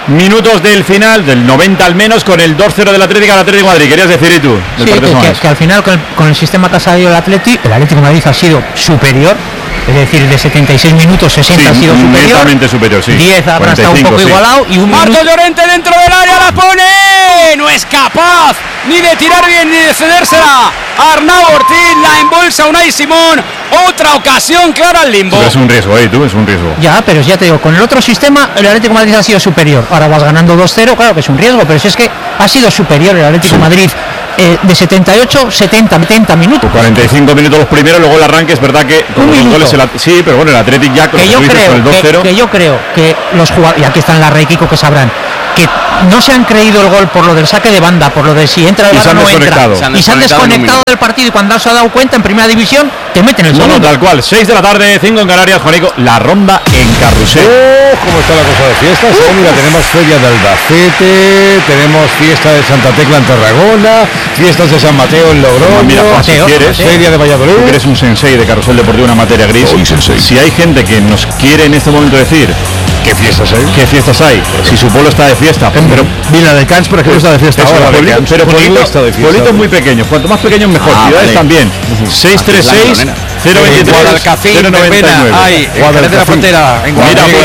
minutos del final, del noventa al menos, con el dos cero del Atlético al Atlético de Madrid. ¿Querías decir y tú? Sí, que, que, que al final con el, con el sistema que ha salido el Atlético, el Atlético de Madrid ha sido superior. Es decir, de setenta y seis minutos, sesenta sí, ha sido superior. superior sí. diez habrá estado un poco sí. igualado. Y un Marco minuto... Llorente dentro del área, la pone. No es capaz ni de tirar bien ni de cedérsela. Arnau Ortiz la embolsa Unai Simón. Otra ocasión clara al limbo. Pero es un riesgo, ¿eh? Tú, es un riesgo. Ya, pero ya te digo, con el otro sistema, el Atlético de Madrid ha sido superior. Ahora vas ganando dos cero, claro que es un riesgo, pero si es que ha sido superior el Atlético de sí. Madrid. Eh, de setenta y ocho, setenta, setenta minutos. cuarenta y cinco minutos los primeros, luego el arranque es verdad que con los goles el, sí, pero bueno, el Atlético ya con, que yo creo, con el dos cero. Que, que yo creo que los jugadores, y aquí están la Rey Kiko que sabrán, que no se han creído el gol por lo del saque de banda, por lo de si entra el bar o no entra. Y se han desconectado del partido y cuando se ha dado cuenta en primera división, te meten el segundo. No, no, tal cual. seis de la tarde, cinco en Canarias, Juanico, la ronda en Carrusel. Oh, ¿cómo está la cosa de fiestas? Uh, eh, mira, uh, tenemos Feria de Albacete, tenemos fiesta de Santa Tecla en Tarragona, fiestas de San Mateo en Logroño, mira, si quieres, Feria de Valladolid. Tú eres un sensei de Carrusel Deportivo, una materia gris. Soy si hay gente que nos quiere en este momento decir ¿qué fiestas hay? ¿Qué fiestas hay? Si su pueblo está de fiesta. Pues, pero Vila de Cans, por ejemplo, está de fiesta ahora. Pueblito, pero pueblitos pueblito muy pequeños. Cuanto más pequeños, mejor. Ah, Ciudades vale. también. seis tres seis, cero veintitrés, cero noventa y nueve. Hay en de la Frontera. En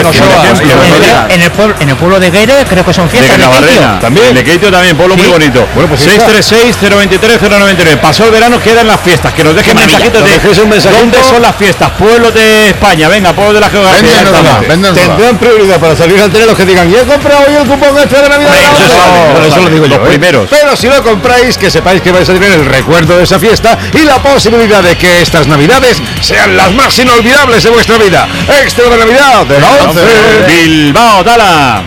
en el pueblo, en el pueblo de Guere, creo que son fiestas. De Navarrena también. De Keitio también, pueblo muy bonito. Bueno, pues seis tres seis, cero veintitrés, cero noventa y nueve. Pasó el verano, quedan las fiestas. Que nos dejen mensajitos de dónde son las fiestas. Pueblos de España. Venga, pueblos de la geografía. Tendrán prioridad para salir al tren los que digan, yo he comprado hoy el cupón extra de Navidad. No, eso lo digo yo, los ¿eh? primeros. Pero si lo compráis, que sepáis que vais a tener el recuerdo de esa fiesta y la posibilidad de que estas Navidades sean las más inolvidables de vuestra vida. Extra de Navidad de la once. Bilbao, Tala.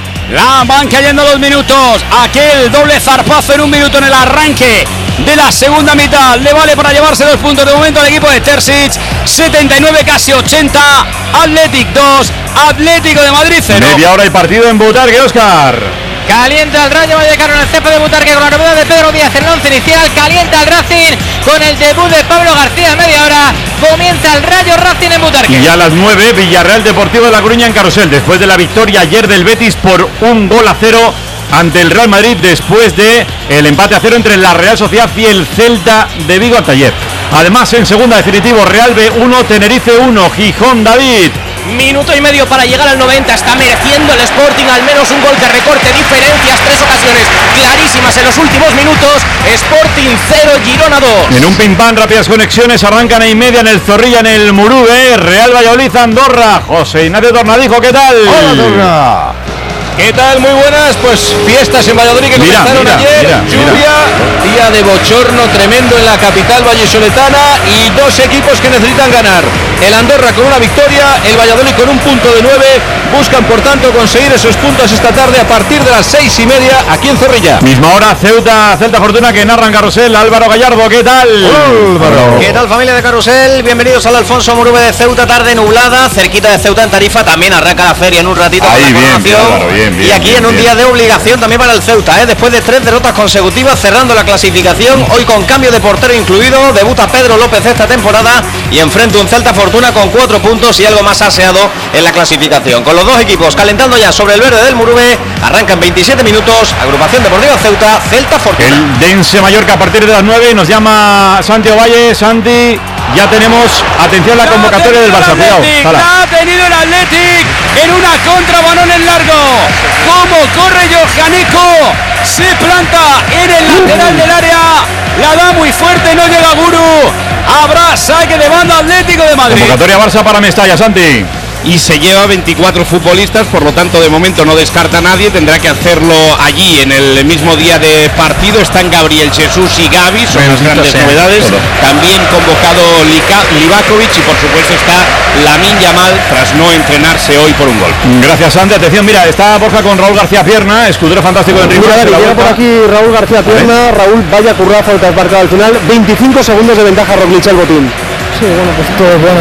La van cayendo los minutos. Aquel doble zarpazo en un minuto en el arranque de la segunda mitad. Le vale para llevarse dos puntos de momento al equipo de Terzic. setenta y nueve, casi ochenta. Athletic dos, Atlético de Madrid cero. Media hora y partido en Butarque, Óscar. Calienta el Rayo Vallecano en el césped de Butarque con la novedad de Pedro Díaz en el once inicial. Calienta el Racing con el debut de Pablo García. Media hora comienza el Rayo Racing en Butarque. Y a las nueve, Villarreal Deportivo de La Coruña en Carrusel. Después de la victoria ayer del Betis por un gol a cero ante el Real Madrid, después de el empate a cero entre la Real Sociedad y el Celta de Vigo hasta ayer. Además, en segunda definitivo, Real B uno, Tenerife uno, Gijón, David. Minuto y medio para llegar al noventa. Está mereciendo el Sporting al menos un gol que recorte diferencias. Tres ocasiones clarísimas en los últimos minutos. Sporting cero, Girona dos. En un pim pam, rápidas conexiones. Arrancan y media en el Zorrilla, en el Murube. Real Valladolid, Andorra. José Ignacio Tornadijo, ¿qué tal? Hola, Andorra. ¿Qué tal? Muy buenas, pues fiestas en Valladolid que mira, comenzaron mira, ayer, mira, lluvia, mira. Día de bochorno tremendo en la capital vallisoletana y dos equipos que necesitan ganar. El Andorra con una victoria, el Valladolid con un punto de nueve, buscan por tanto conseguir esos puntos esta tarde a partir de las seis y media aquí en Zorrilla. Misma hora, Ceuta, Celta Fortuna que narran Carrusel, Álvaro Gallardo, ¿qué tal? Álvaro. ¿Qué tal familia de Carrusel? Bienvenidos al Alfonso Murube de Ceuta, tarde nublada, cerquita de Ceuta en Tarifa, también arranca la feria en un ratito. Ahí, con la bien, bien, Álvaro, bien, bien, y aquí bien, en un bien. día de obligación también para el Ceuta, ¿eh? Después de tres derrotas consecutivas, cerrando la clasificación, hoy con cambio de portero incluido, debuta Pedro López esta temporada y enfrenta un Celta Fortuna con cuatro puntos y algo más aseado en la clasificación. Con los dos equipos calentando ya sobre el verde del Murube, arrancan veintisiete minutos, agrupación deportiva Ceuta, Celta Fortuna. El Dense Mallorca a partir de las nueve, nos llama Santi Ovalle. Santi, ya tenemos, atención a la convocatoria del Barça. Cuidado, ha tenido el Athletic en una contra, balón en largo. Como corre Johaneko, se planta en el lateral del área, la da muy fuerte, no llega Guru. Habrá saque de banda Atlético de Madrid. Convocatoria Barça para Mestalla, Santi. Y se lleva veinticuatro futbolistas, por lo tanto de momento no descarta a nadie, tendrá que hacerlo allí en el mismo día de partido. Están Gabriel Jesús y Gavi, son las grandes sea, novedades. Todo. También convocado Lika, Livakovic y por supuesto está Lamine Yamal tras no entrenarse hoy por un gol. Gracias, Santi. Atención, mira, está Borja con Raúl García Pierna, escudero fantástico de Enrique. Llega por aquí Raúl García Pierna, Raúl, vaya currazo el marcado al final, veinticinco segundos de ventaja Roglic el botín. Sí, bueno, pues todo es bueno.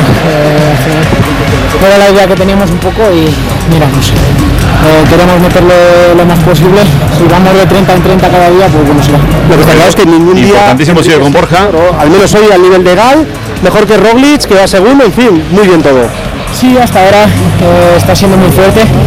Eh, era la idea que teníamos un poco y mira, pues, eh, queremos meterlo lo más posible. Si vamos de treinta en treinta cada día, pues bueno será. Lo que está claro es que ningún día... Importantísimo sigue con Borja. Pero, al menos hoy al nivel de Gal, mejor que Roglic, que va segundo, en fin, muy bien todo. Sí, hasta ahora eh, está siendo muy fuerte.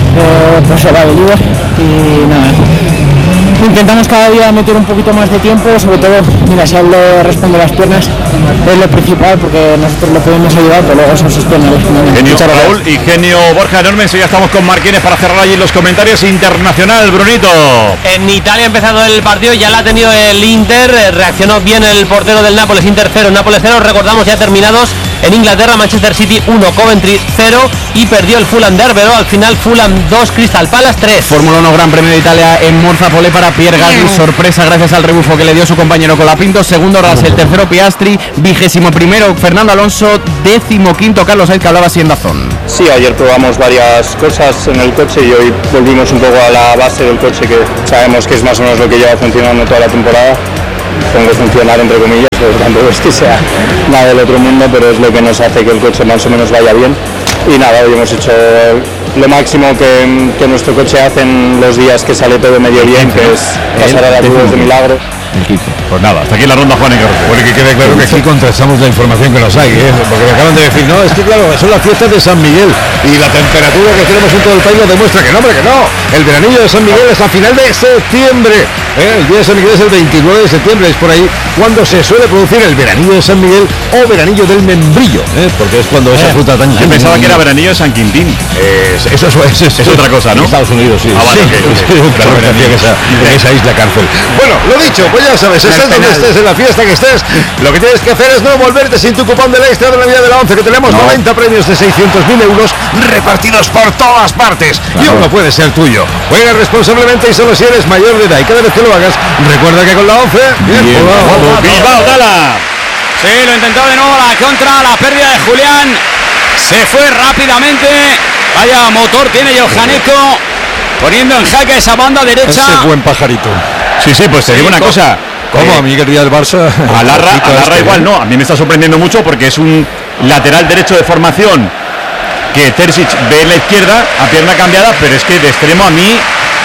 eh, pues se va de líder y nada. Intentamos cada día meter un poquito más de tiempo, sobre todo, mira, si él le responde las piernas, es lo principal, porque nosotros le podemos ayudar, pero luego son sus piernas. Genio Raúl y genio Borja enorme. Ya estamos con Marquines para cerrar allí los comentarios. Internacional, Brunito. En Italia ha empezado el partido, ya la ha tenido el Inter, reaccionó bien el portero del Nápoles, Inter cero, Nápoles cero, recordamos ya terminados. En Inglaterra, Manchester City uno, Coventry cero y perdió el Fulham de Arbeloa. Al final, Fulham dos, Crystal Palace tres. Fórmula uno Gran Premio de Italia en Monza, pole para Pierre Gasly, sorpresa gracias al rebufo que le dio su compañero Colapinto. Segundo Russell, tercero Piastri, vigésimo primero Fernando Alonso, décimo quinto Carlos Sainz, que hablaba así en Dazón. Sí, ayer probamos varias cosas en el coche y hoy volvimos un poco a la base del coche, que sabemos que es más o menos lo que lleva funcionando toda la temporada. Pongo funcionar entre comillas, pues tampoco es que sea nada del otro mundo, pero es lo que nos hace que el coche más o menos vaya bien. Y nada, hoy hemos hecho lo máximo que, que nuestro coche hace en los días que sale todo medio bien, que es pasar a las nubes de milagro. El quince. Pues nada, hasta aquí la ronda, Juan y Carlos. Bueno, que quede claro que aquí contrastamos la información que nos hay, ¿eh? Porque me acaban de decir, no, es que claro, son las fiestas de San Miguel y la temperatura que tenemos en todo el país lo demuestra que no, hombre, que no. El veranillo de San Miguel es a final de septiembre, ¿eh? El día de San Miguel es el veintinueve de septiembre, es por ahí cuando se suele producir el veranillo de San Miguel o veranillo del membrillo, ¿eh? Porque es cuando esa eh, fruta tan... Yo pensaba que era veranillo de San Quintín. Eh, eso, eso, eso, eso es otra cosa, ¿no? En Estados Unidos, sí. Ah, vale, sí, okay, sí, okay. Claro, que hacía en esa, en esa isla cárcel. Bueno, lo dicho, pues ya sabes, estés donde estés, en la fiesta que estés, lo que tienes que hacer es no volverte sin tu cupón del extra de la Navidad de la once, que tenemos no. noventa premios de seiscientos mil euros repartidos por todas partes. Claro. Y uno puede ser tuyo. Juega responsablemente y solo si eres mayor de edad. Y cada vez que lo hagas, recuerda que con la once... Bien, bien jugado. Bilbao, Tala. Sí, lo intentó de nuevo la contra, la pérdida de Julián. Se fue rápidamente. Vaya motor tiene Johaneko, poniendo en jaque esa banda derecha. Ese buen pajarito. Sí, sí, pues te digo una cosa. ¿Cómo? A mí que el día del Barça... Alarra, Alarra este, igual no, a mí me está sorprendiendo mucho porque es un lateral derecho de formación que Terzic ve en la izquierda a pierna cambiada, pero es que de extremo a mí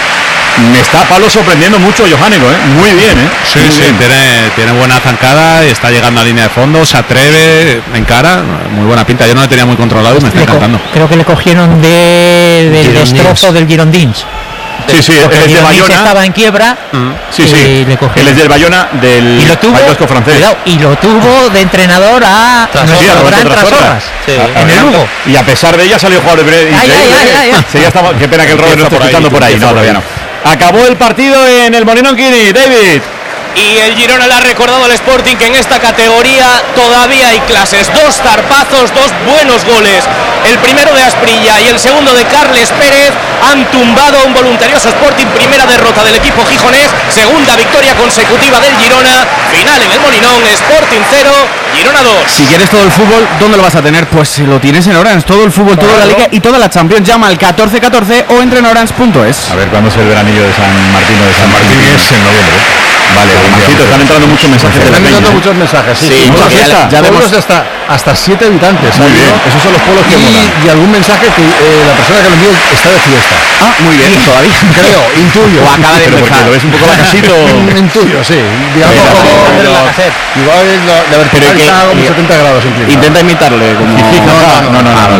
me está a palo sorprendiendo mucho Johaneko, ¿eh? Muy bien, ¿eh? Sí, muy sí, bien. Tiene, tiene buena zancada, está llegando a línea de fondo, se atreve, encara, muy buena pinta. Yo no lo tenía muy controlado y me está encantando. Creo que le cogieron de, del Girondins. destrozo del Girondins. Sí, sí, él es de Bayona. Estaba en quiebra. Mm. Sí, sí. Le él es del Bayona, del y lo tuvo, País Vasco francés. Cuidado, y lo tuvo de entrenador a Trasorras. Sí, en el Lugo. Y a pesar de ella salió jugador de ay, ay, ay, ay, ay. Sí, ya estaba, qué pena que el Robert no esté escuchando por ahí. No, todavía no. Acabó el partido en el Molinón Kini, David. Y el Girona le ha recordado al Sporting que en esta categoría todavía hay clases. Dos zarpazos, dos buenos goles. El primero de Asprilla y el segundo de Carles Pérez han tumbado a un voluntarioso Sporting. Primera derrota del equipo gijonés, segunda victoria consecutiva del Girona. Final en el Molinón, Sporting cero, Girona dos. Si quieres todo el fútbol, ¿dónde lo vas a tener? Pues lo tienes en Orange, todo el fútbol, claro. Toda la liga y toda la Champions. Llama al catorce catorce o entra en orange punto es. A ver, ¿cuándo es el veranillo de San Martín o de San Martín? Es en noviembre. Vale, Marcito, están entrando muchos mensajes. Están entrando muchos mensajes, sí. sí, sí no, ya, ya pueblos de hasta, hasta siete habitantes. Muy bien. Esos son los pueblos que y, molan. Y algún mensaje que eh, la persona que lo envió está de fiesta. Ah, muy bien, sí, todavía. Creo, intuyo. O acaba de empezar. Lo ves un poco bajito. Intuyo, sí. Digamos como... Igual es de haber estado como setenta grados incluso. Intenta imitarle como... No, no,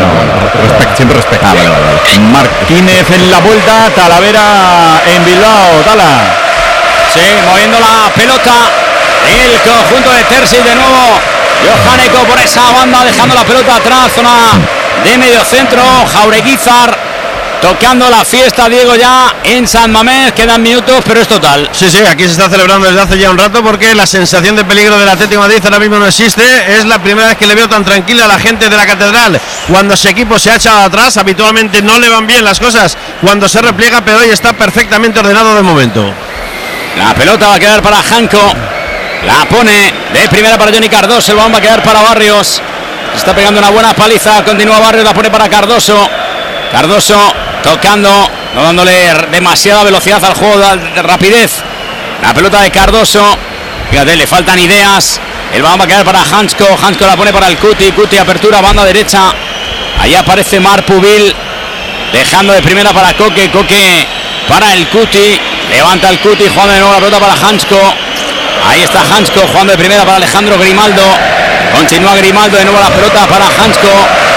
no. Siempre respecta. Martínez en la vuelta, Talavera en Bilbao, Tala. Sí, moviendo la pelota el conjunto de Terzic de nuevo. Johaneko por esa banda, dejando la pelota atrás, zona de medio centro. Jaureguizar tocando la fiesta, Diego, ya en San Mamés. Quedan minutos, pero es total. Sí, sí, aquí se está celebrando desde hace ya un rato porque la sensación de peligro del Atlético de Madrid ahora mismo no existe. Es la primera vez que le veo tan tranquila a la gente de la Catedral. Cuando su equipo se ha echado atrás, habitualmente no le van bien las cosas cuando se repliega, pero hoy está perfectamente ordenado de momento. La pelota va a quedar para Janko. La pone de primera para Johnny Cardoso. El balón va a quedar para Barrios. Está pegando una buena paliza. Continúa Barrios. La pone para Cardoso. Cardoso tocando. No dándole demasiada velocidad al juego de rapidez. La pelota de Cardoso. Fíjate, le faltan ideas. El balón va a quedar para Hansko. Hansko la pone para el Cuti. Cuti apertura, banda derecha. Ahí aparece Marpubil. Dejando de primera para Coque. Coque para el Cuti. Levanta el Cuti, jugando de nuevo la pelota para Hansko. Ahí está Hansko, jugando de primera para Alejandro Grimaldo. Continúa Grimaldo, de nuevo la pelota para Hansko.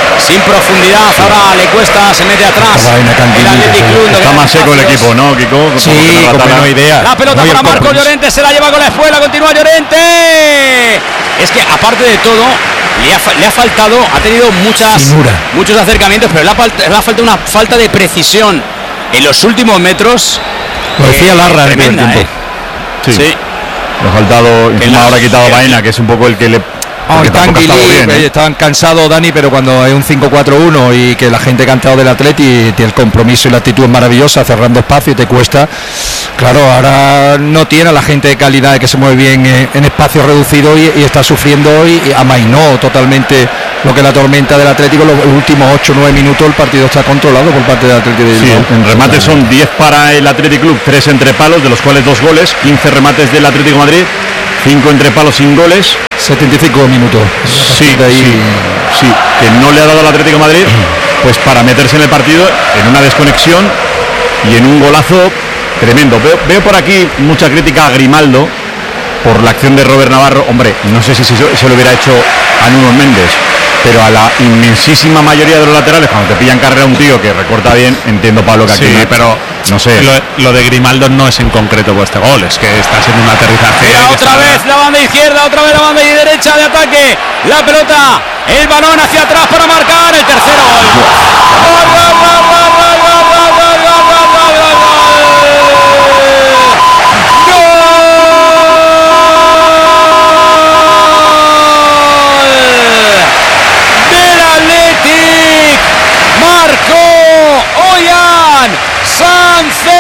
sin profundidad, ahora le cuesta, se mete atrás. El Athletic Club, está más seco el equipo, ¿no, Kiko? Sí, con menos idea. La pelota para Marcos Llorente, se la lleva con la espuela, continúa Llorente. Es que aparte de todo, le ha, le ha faltado, ha tenido muchas, muchos acercamientos, pero le ha, le ha faltado una falta de precisión en los últimos metros. Lo decía eh, Larra en el primer tremenda, tiempo. Eh. Sí. sí. Le ha faltado, encima ahora ha quitado Baena, que es un poco el que le... Oh, están bien, ¿eh? estaban cansados, Dani, pero cuando hay un cinco cuatro uno y que la gente ha cantado del Atleti, tiene el compromiso y la actitud es maravillosa, cerrando espacio y te cuesta. Claro, ahora no tiene a la gente de calidad que se mueve bien en, en espacios reducidos y, y está sufriendo hoy, y amainó totalmente lo que es la tormenta del Atlético. Los últimos ocho o nueve minutos el partido está controlado por parte del Atlético. Sí, en remate son diez para el Athletic Club, tres entre palos, de los cuales dos goles, quince remates del Atlético de Madrid, cinco entre palos sin goles. setenta y cinco minutos. Sí, ahí... sí, sí, que no le ha dado al Atlético de Madrid pues para meterse en el partido en una desconexión y en un golazo tremendo. Veo, veo por aquí mucha crítica a Grimaldo por la acción de Robert Navarro. Hombre, no sé si se, se lo hubiera hecho a Nuno Méndez, pero a la inmensísima mayoría de los laterales, cuando te pillan carrera un tío que recorta bien, entiendo, Pablo, que aquí sí, pero no sé. Lo, lo de Grimaldo no es en concreto por este gol, es que está siendo un aterrizaje. Mira, otra vez la banda izquierda, otra vez la banda derecha de ataque. La pelota, el balón hacia atrás para marcar el tercero gol. ¡Gol, gol, gol, gol, gol, gol, gol, gol, gol, gol, gol, gol! Sánchez,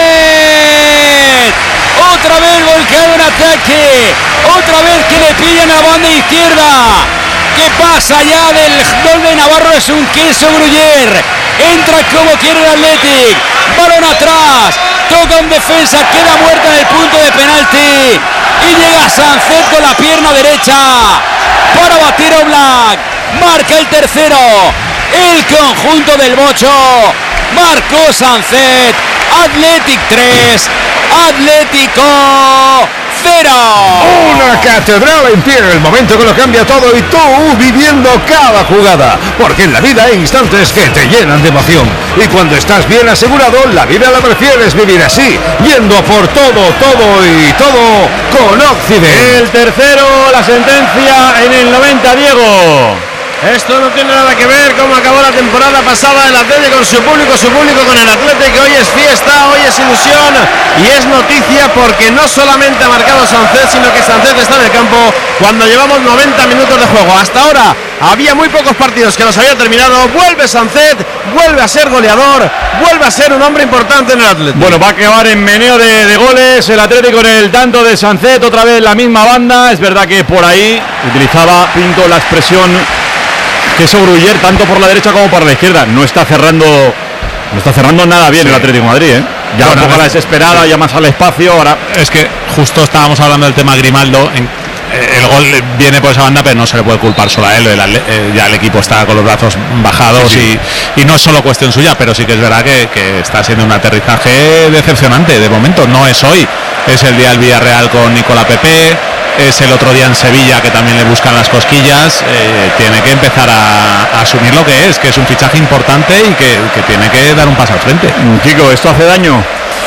otra vez volcado en ataque, otra vez que le pillan a banda izquierda. ¿Qué pasa ya del gol de Navarro? Es un queso gruyer. Entra como quiere el Athletic, balón atrás, toca en defensa, queda muerta en el punto de penalti y llega Sánchez con la pierna derecha para batir a Oblak. Marca el tercero el conjunto del Bocho. Marcó Sánchez. Athletic tres, Atlético cero. Una catedral en pie en el momento que lo cambia todo y tú viviendo cada jugada, porque en la vida hay instantes que te llenan de emoción y cuando estás bien asegurado, la vida la prefieres vivir así, yendo por todo, todo y todo con Occident. El tercero, la sentencia en el noventa, Diego. Esto no tiene nada que ver cómo acabó la temporada pasada el Atlético con su público, su público con el Atlético. Hoy es fiesta, hoy es ilusión y es noticia porque no solamente ha marcado Sánchez, sino que Sánchez está en el campo cuando llevamos noventa minutos de juego. Hasta ahora había muy pocos partidos que los había terminado. Vuelve Sánchez, vuelve a ser goleador, vuelve a ser un hombre importante en el Atlético. Bueno, va a acabar en meneo de, de goles el Atlético con el tanto de Sánchez, otra vez la misma banda. Es verdad que por ahí utilizaba Pinto la expresión queso gruyer tanto por la derecha como por la izquierda. No está cerrando, no está cerrando nada bien sí. el Atlético de Madrid, ¿eh? Ya bueno, un poco a la desesperada, sí. ya más al espacio. Ahora es que justo estábamos hablando del tema Grimaldo. En, eh, el gol viene por esa banda, pero no se le puede culpar solo a él. El, eh, ya el equipo está con los brazos bajados sí, sí. Y, y no es solo cuestión suya, pero sí que es verdad que, que está siendo un aterrizaje decepcionante. De momento no es hoy, es el día del Villarreal con Nicola Pepe. Es el otro día en Sevilla que también le buscan las cosquillas. Eh, tiene que empezar a, a asumir lo que es, que es un fichaje importante y que, que tiene que dar un paso al frente. Chico, ¿esto hace daño?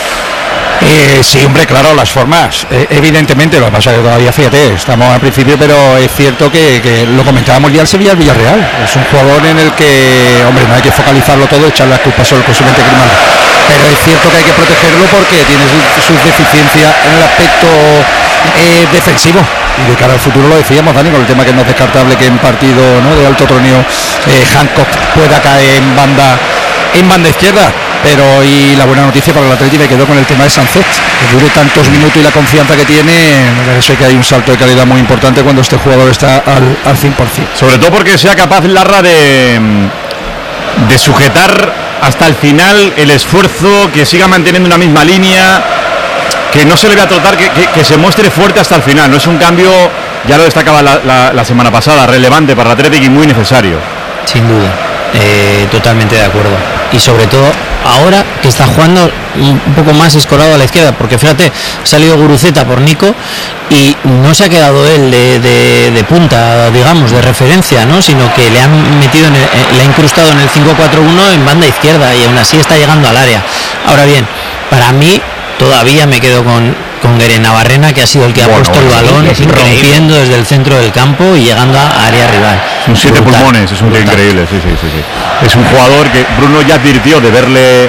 Eh, sí, hombre, claro, las formas, eh, evidentemente, lo que pasa es que todavía, fíjate, estamos al principio, pero es cierto que, que lo comentábamos ya el Sevilla, el Villarreal, es un jugador en el que, hombre, no hay que focalizarlo todo, echarle las culpas solo posiblemente Grimaldo, pero es cierto que hay que protegerlo porque tiene sus deficiencias en el aspecto eh, defensivo, y de cara al futuro lo decíamos, Dani, con el tema que no es descartable que en partido, ¿no?, de alto troneo eh, Hancock pueda caer en banda en banda izquierda, pero y la buena noticia para el Atlético me quedó con el tema de Sánchez, que dure tantos minutos y la confianza que tiene, me parece que hay un salto de calidad muy importante cuando este jugador está al, al cien por ciento. Sobre todo porque sea capaz Larra de, de sujetar hasta el final el esfuerzo, que siga manteniendo una misma línea, que no se le vea tratar, que, que, que se muestre fuerte hasta el final. No es un cambio, ya lo destacaba la, la, la semana pasada, relevante para el Atlético y muy necesario. Sin duda. Eh, totalmente de acuerdo, y sobre todo ahora que está jugando un poco más escorado a la izquierda, porque fíjate, ha salido Guruceta por Nico y no se ha quedado él de, de, de punta, digamos, de referencia, ¿no? Sino que le han metido, en el, le ha incrustado en el cinco cuatro uno en banda izquierda y aún así está llegando al área. Ahora bien, para mí todavía me quedo con, con Gueren Navarrena, que ha sido el que ha bueno, puesto el balón rompiendo desde el centro del campo y llegando a área rival. Son siete brutal, pulmones, es un tío increíble, sí, sí, sí, sí. Es un jugador que Bruno ya advirtió de verle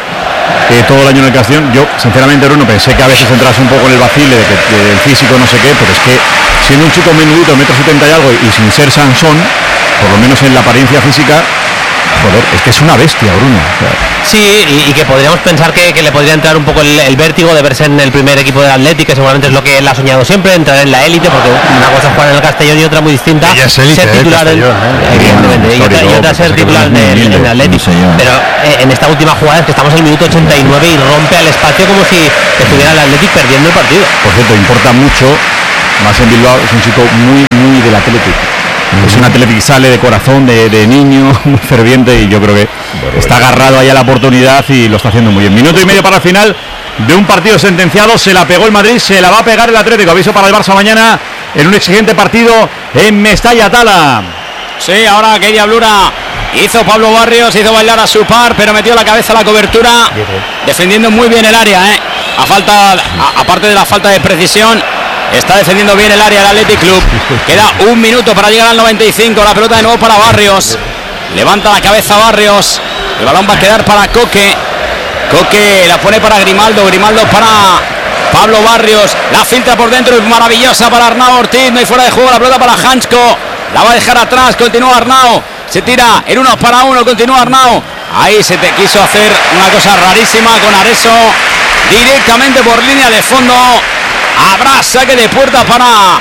eh, todo el año en el Castellón. Yo, sinceramente, Bruno, pensé que a veces entras un poco en el vacile de que de, del físico no sé qué, pero es que siendo un chico menudito, metro setenta y algo, y sin ser Sansón, por lo menos en la apariencia física, joder, es que es una bestia, Bruno. Sí, y, y que podríamos pensar que, que le podría entrar un poco el, el vértigo de verse en el primer equipo del Athletic, que seguramente es lo que él ha soñado siempre, entrar en la élite, porque una cosa es jugar en el Castellón y otra muy distinta. Ella es élite, ser titular eh, en, Castellón, eh. evidentemente, y otra, y otra ser titular del en el Athletic. Pero eh, en esta última jugada es que estamos en el minuto ochenta y nueve y rompe al espacio como si estuviera el Athletic perdiendo el partido. Por cierto, importa mucho, más en Bilbao, es un chico muy, muy del Athletic. Es un Athletic que sale de corazón, de, de niño, muy ferviente, y yo creo que está agarrado ahí a la oportunidad y lo está haciendo muy bien. Minuto y medio para el final de un partido sentenciado. Se la pegó el Madrid, se la va a pegar el Atlético. Aviso para el Barça mañana en un exigente partido en Mestalla Tala. Sí, ahora qué diablura hizo Pablo Barrios, hizo bailar a su par, pero metió la cabeza a la cobertura, defendiendo muy bien el área, ¿eh? A falta, a, aparte de la falta de precisión, está defendiendo bien el área del Athletic Club. Queda un minuto para llegar al noventa y cinco. La pelota de nuevo para Barrios. Levanta la cabeza Barrios. El balón va a quedar para Coque. Coque la pone para Grimaldo. Grimaldo para Pablo Barrios. La filtra por dentro. Es maravillosa para Arnau Ortiz. No hay fuera de juego. La pelota para Hansko. La va a dejar atrás. Continúa Arnau. Se tira en uno para uno. Continúa Arnau. Ahí se te quiso hacer una cosa rarísima con Areso. Directamente por línea de fondo. Habrá saque de puerta para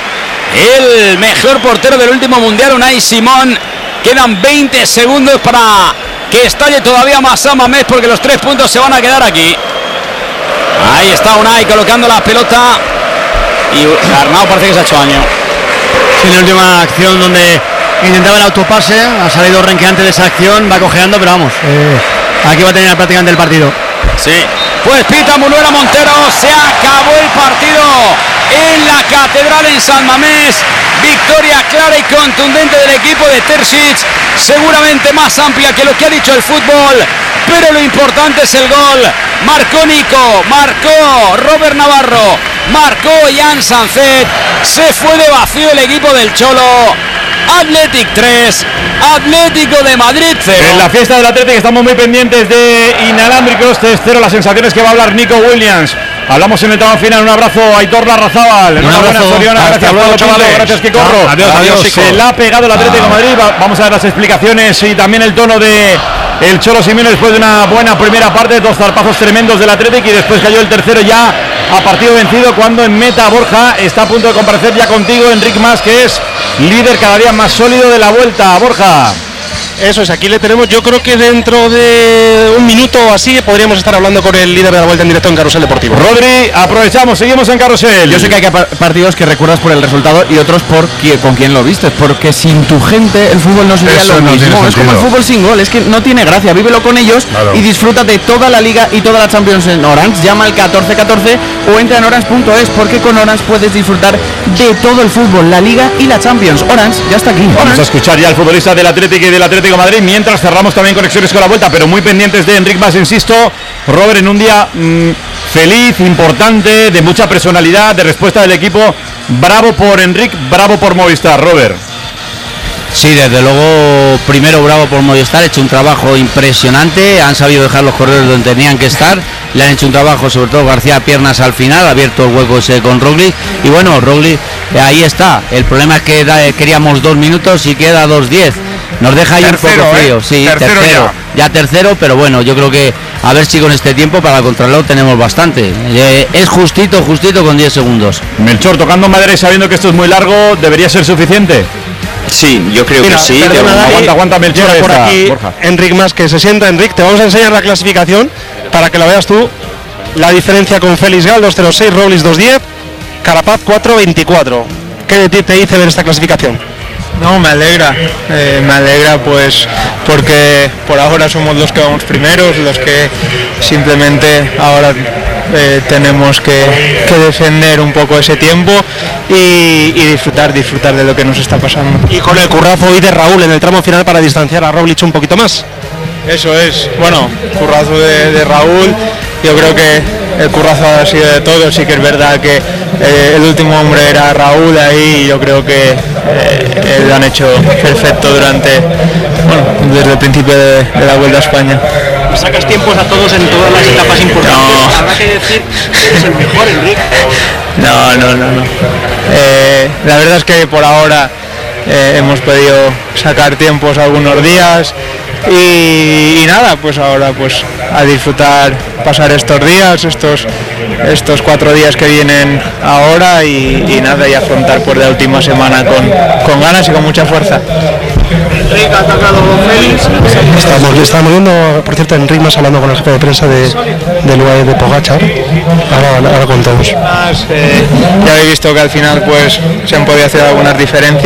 el mejor portero del último mundial, Unai Simón. Quedan veinte segundos para que estalle todavía más San Mamés, porque los tres puntos se van a quedar aquí. Ahí está Unai colocando la pelota y Arnau parece que se ha hecho daño. Sí, en la última acción donde intentaba el autopase, ha salido renqueante de esa acción, va cojeando, pero vamos, eh, aquí va a tener prácticamente el partido. Sí, pues pita Munuera Montero, se acabó el partido en la Catedral en San Mamés. Victoria clara y contundente del equipo de Terzic, seguramente más amplia que lo que ha dicho el fútbol, pero lo importante es el gol. Marcó Nico, marcó Robert Navarro, marcó Jan Sancet, se fue de vacío el equipo del Cholo. Athletic tres, Atlético de Madrid cero. En la fiesta del Athletic estamos muy pendientes de inalámbricos, tres cero, las sensaciones que va a hablar Nico Williams. Hablamos en el tramo final. Un abrazo a Aitor Larrazábal. Un abrazo. Soriona. Gracias, Pablo Chavallo. Gracias, que corro. Ah, adiós, adiós. Se la ha pegado el Atlético de Madrid. Vamos a ver las explicaciones y también el tono de el Cholo Simeone después de una buena primera parte, dos zarpazos tremendos del Atlético, y después cayó el tercero ya a partido vencido, cuando en meta Borja está a punto de comparecer ya contigo, Enric Mas, que es líder cada día más sólido de la Vuelta. Borja. Eso es, aquí le tenemos. Yo creo que dentro de un minuto o así podríamos estar hablando con el líder de la Vuelta en directo en Carrusel Deportivo. Rodri, aprovechamos, seguimos en Carrusel. Yo sé que hay partidos que recuerdas por el resultado y otros por qui- con quién lo vistes, porque sin tu gente el fútbol no sería Eso lo no mismo. tiene Es como el sentido. fútbol sin gol, es que no tiene gracia. Vívelo con ellos, Claro. y disfruta de toda la Liga y toda la Champions en Orange. Llama al catorce catorce o entra en orange punto es, porque con Orange puedes disfrutar de todo el fútbol, la Liga y la Champions. Orange ya está aquí. Vamos Orange. a escuchar ya al futbolista del Atlético y del Atlético de Madrid, mientras cerramos también conexiones con la Vuelta, pero muy pendientes de Enric Mas, insisto. Robert, en un día mmm, feliz, importante, de mucha personalidad, de respuesta del equipo. Bravo por Enric, bravo por Movistar, Robert. Sí, desde luego, primero bravo por Movistar, ha hecho un trabajo impresionante, han sabido dejar los corredores donde tenían que estar, le han hecho un trabajo, sobre todo García Piernas al final, ha abierto el hueco ese con Roglic, y bueno, Roglic, eh, ahí está, el problema es que da, eh, queríamos dos minutos y queda dos diez, nos deja ahí Tercero, un poco frío, ¿eh? sí, Tercero tercero, ya. ya tercero, pero bueno, yo creo que a ver si con este tiempo para contrarreloj tenemos bastante, eh, es justito, justito con diez segundos. Melchor, tocando madera y sabiendo que esto es muy largo, ¿debería ser suficiente? Sí, yo creo Mira, que sí. perdona, de- Dani, aguanta, aguanta, Melchor, llega por está, aquí Borja. Enric Mas, que se sienta. Enric, te vamos a enseñar la clasificación para que la veas tú. La diferencia con Félix Gal, dos cero seis, Roglic dos diez, Carapaz cuatro veinticuatro. ¿Qué de ti te dice ver esta clasificación? No, me alegra, eh, me alegra pues porque por ahora somos los que vamos primeros, los que simplemente ahora eh, tenemos que, que defender un poco ese tiempo y, y disfrutar, disfrutar de lo que nos está pasando. Y con el currazo hoy de Raúl en el tramo final para distanciar a Roglic un poquito más. Eso es, bueno, currazo de, de Raúl, yo creo que el currazo ha sido de todos, sí que es verdad que eh, el último hombre era Raúl ahí y yo creo que eh, lo han hecho perfecto durante, bueno, desde el principio de, de la Vuelta a España. Sacas tiempos a todos en todas las etapas importantes, no. Habrá que decir que es el mejor, Enrique. No, no, no, no. Eh, la verdad es que por ahora eh, hemos podido sacar tiempos algunos días. Y, y nada, pues ahora pues a disfrutar, pasar estos días, estos estos cuatro días que vienen ahora y, y nada, y afrontar por la última semana con, con ganas y con mucha fuerza. Enrique ha atacado Félix. Estamos, estamos viendo, por cierto, Enrique más hablando con el jefe de prensa de, del U A E de Pogačar. Ahora, ahora contamos. Eh, ya habéis visto que al final pues se han podido hacer algunas diferencias.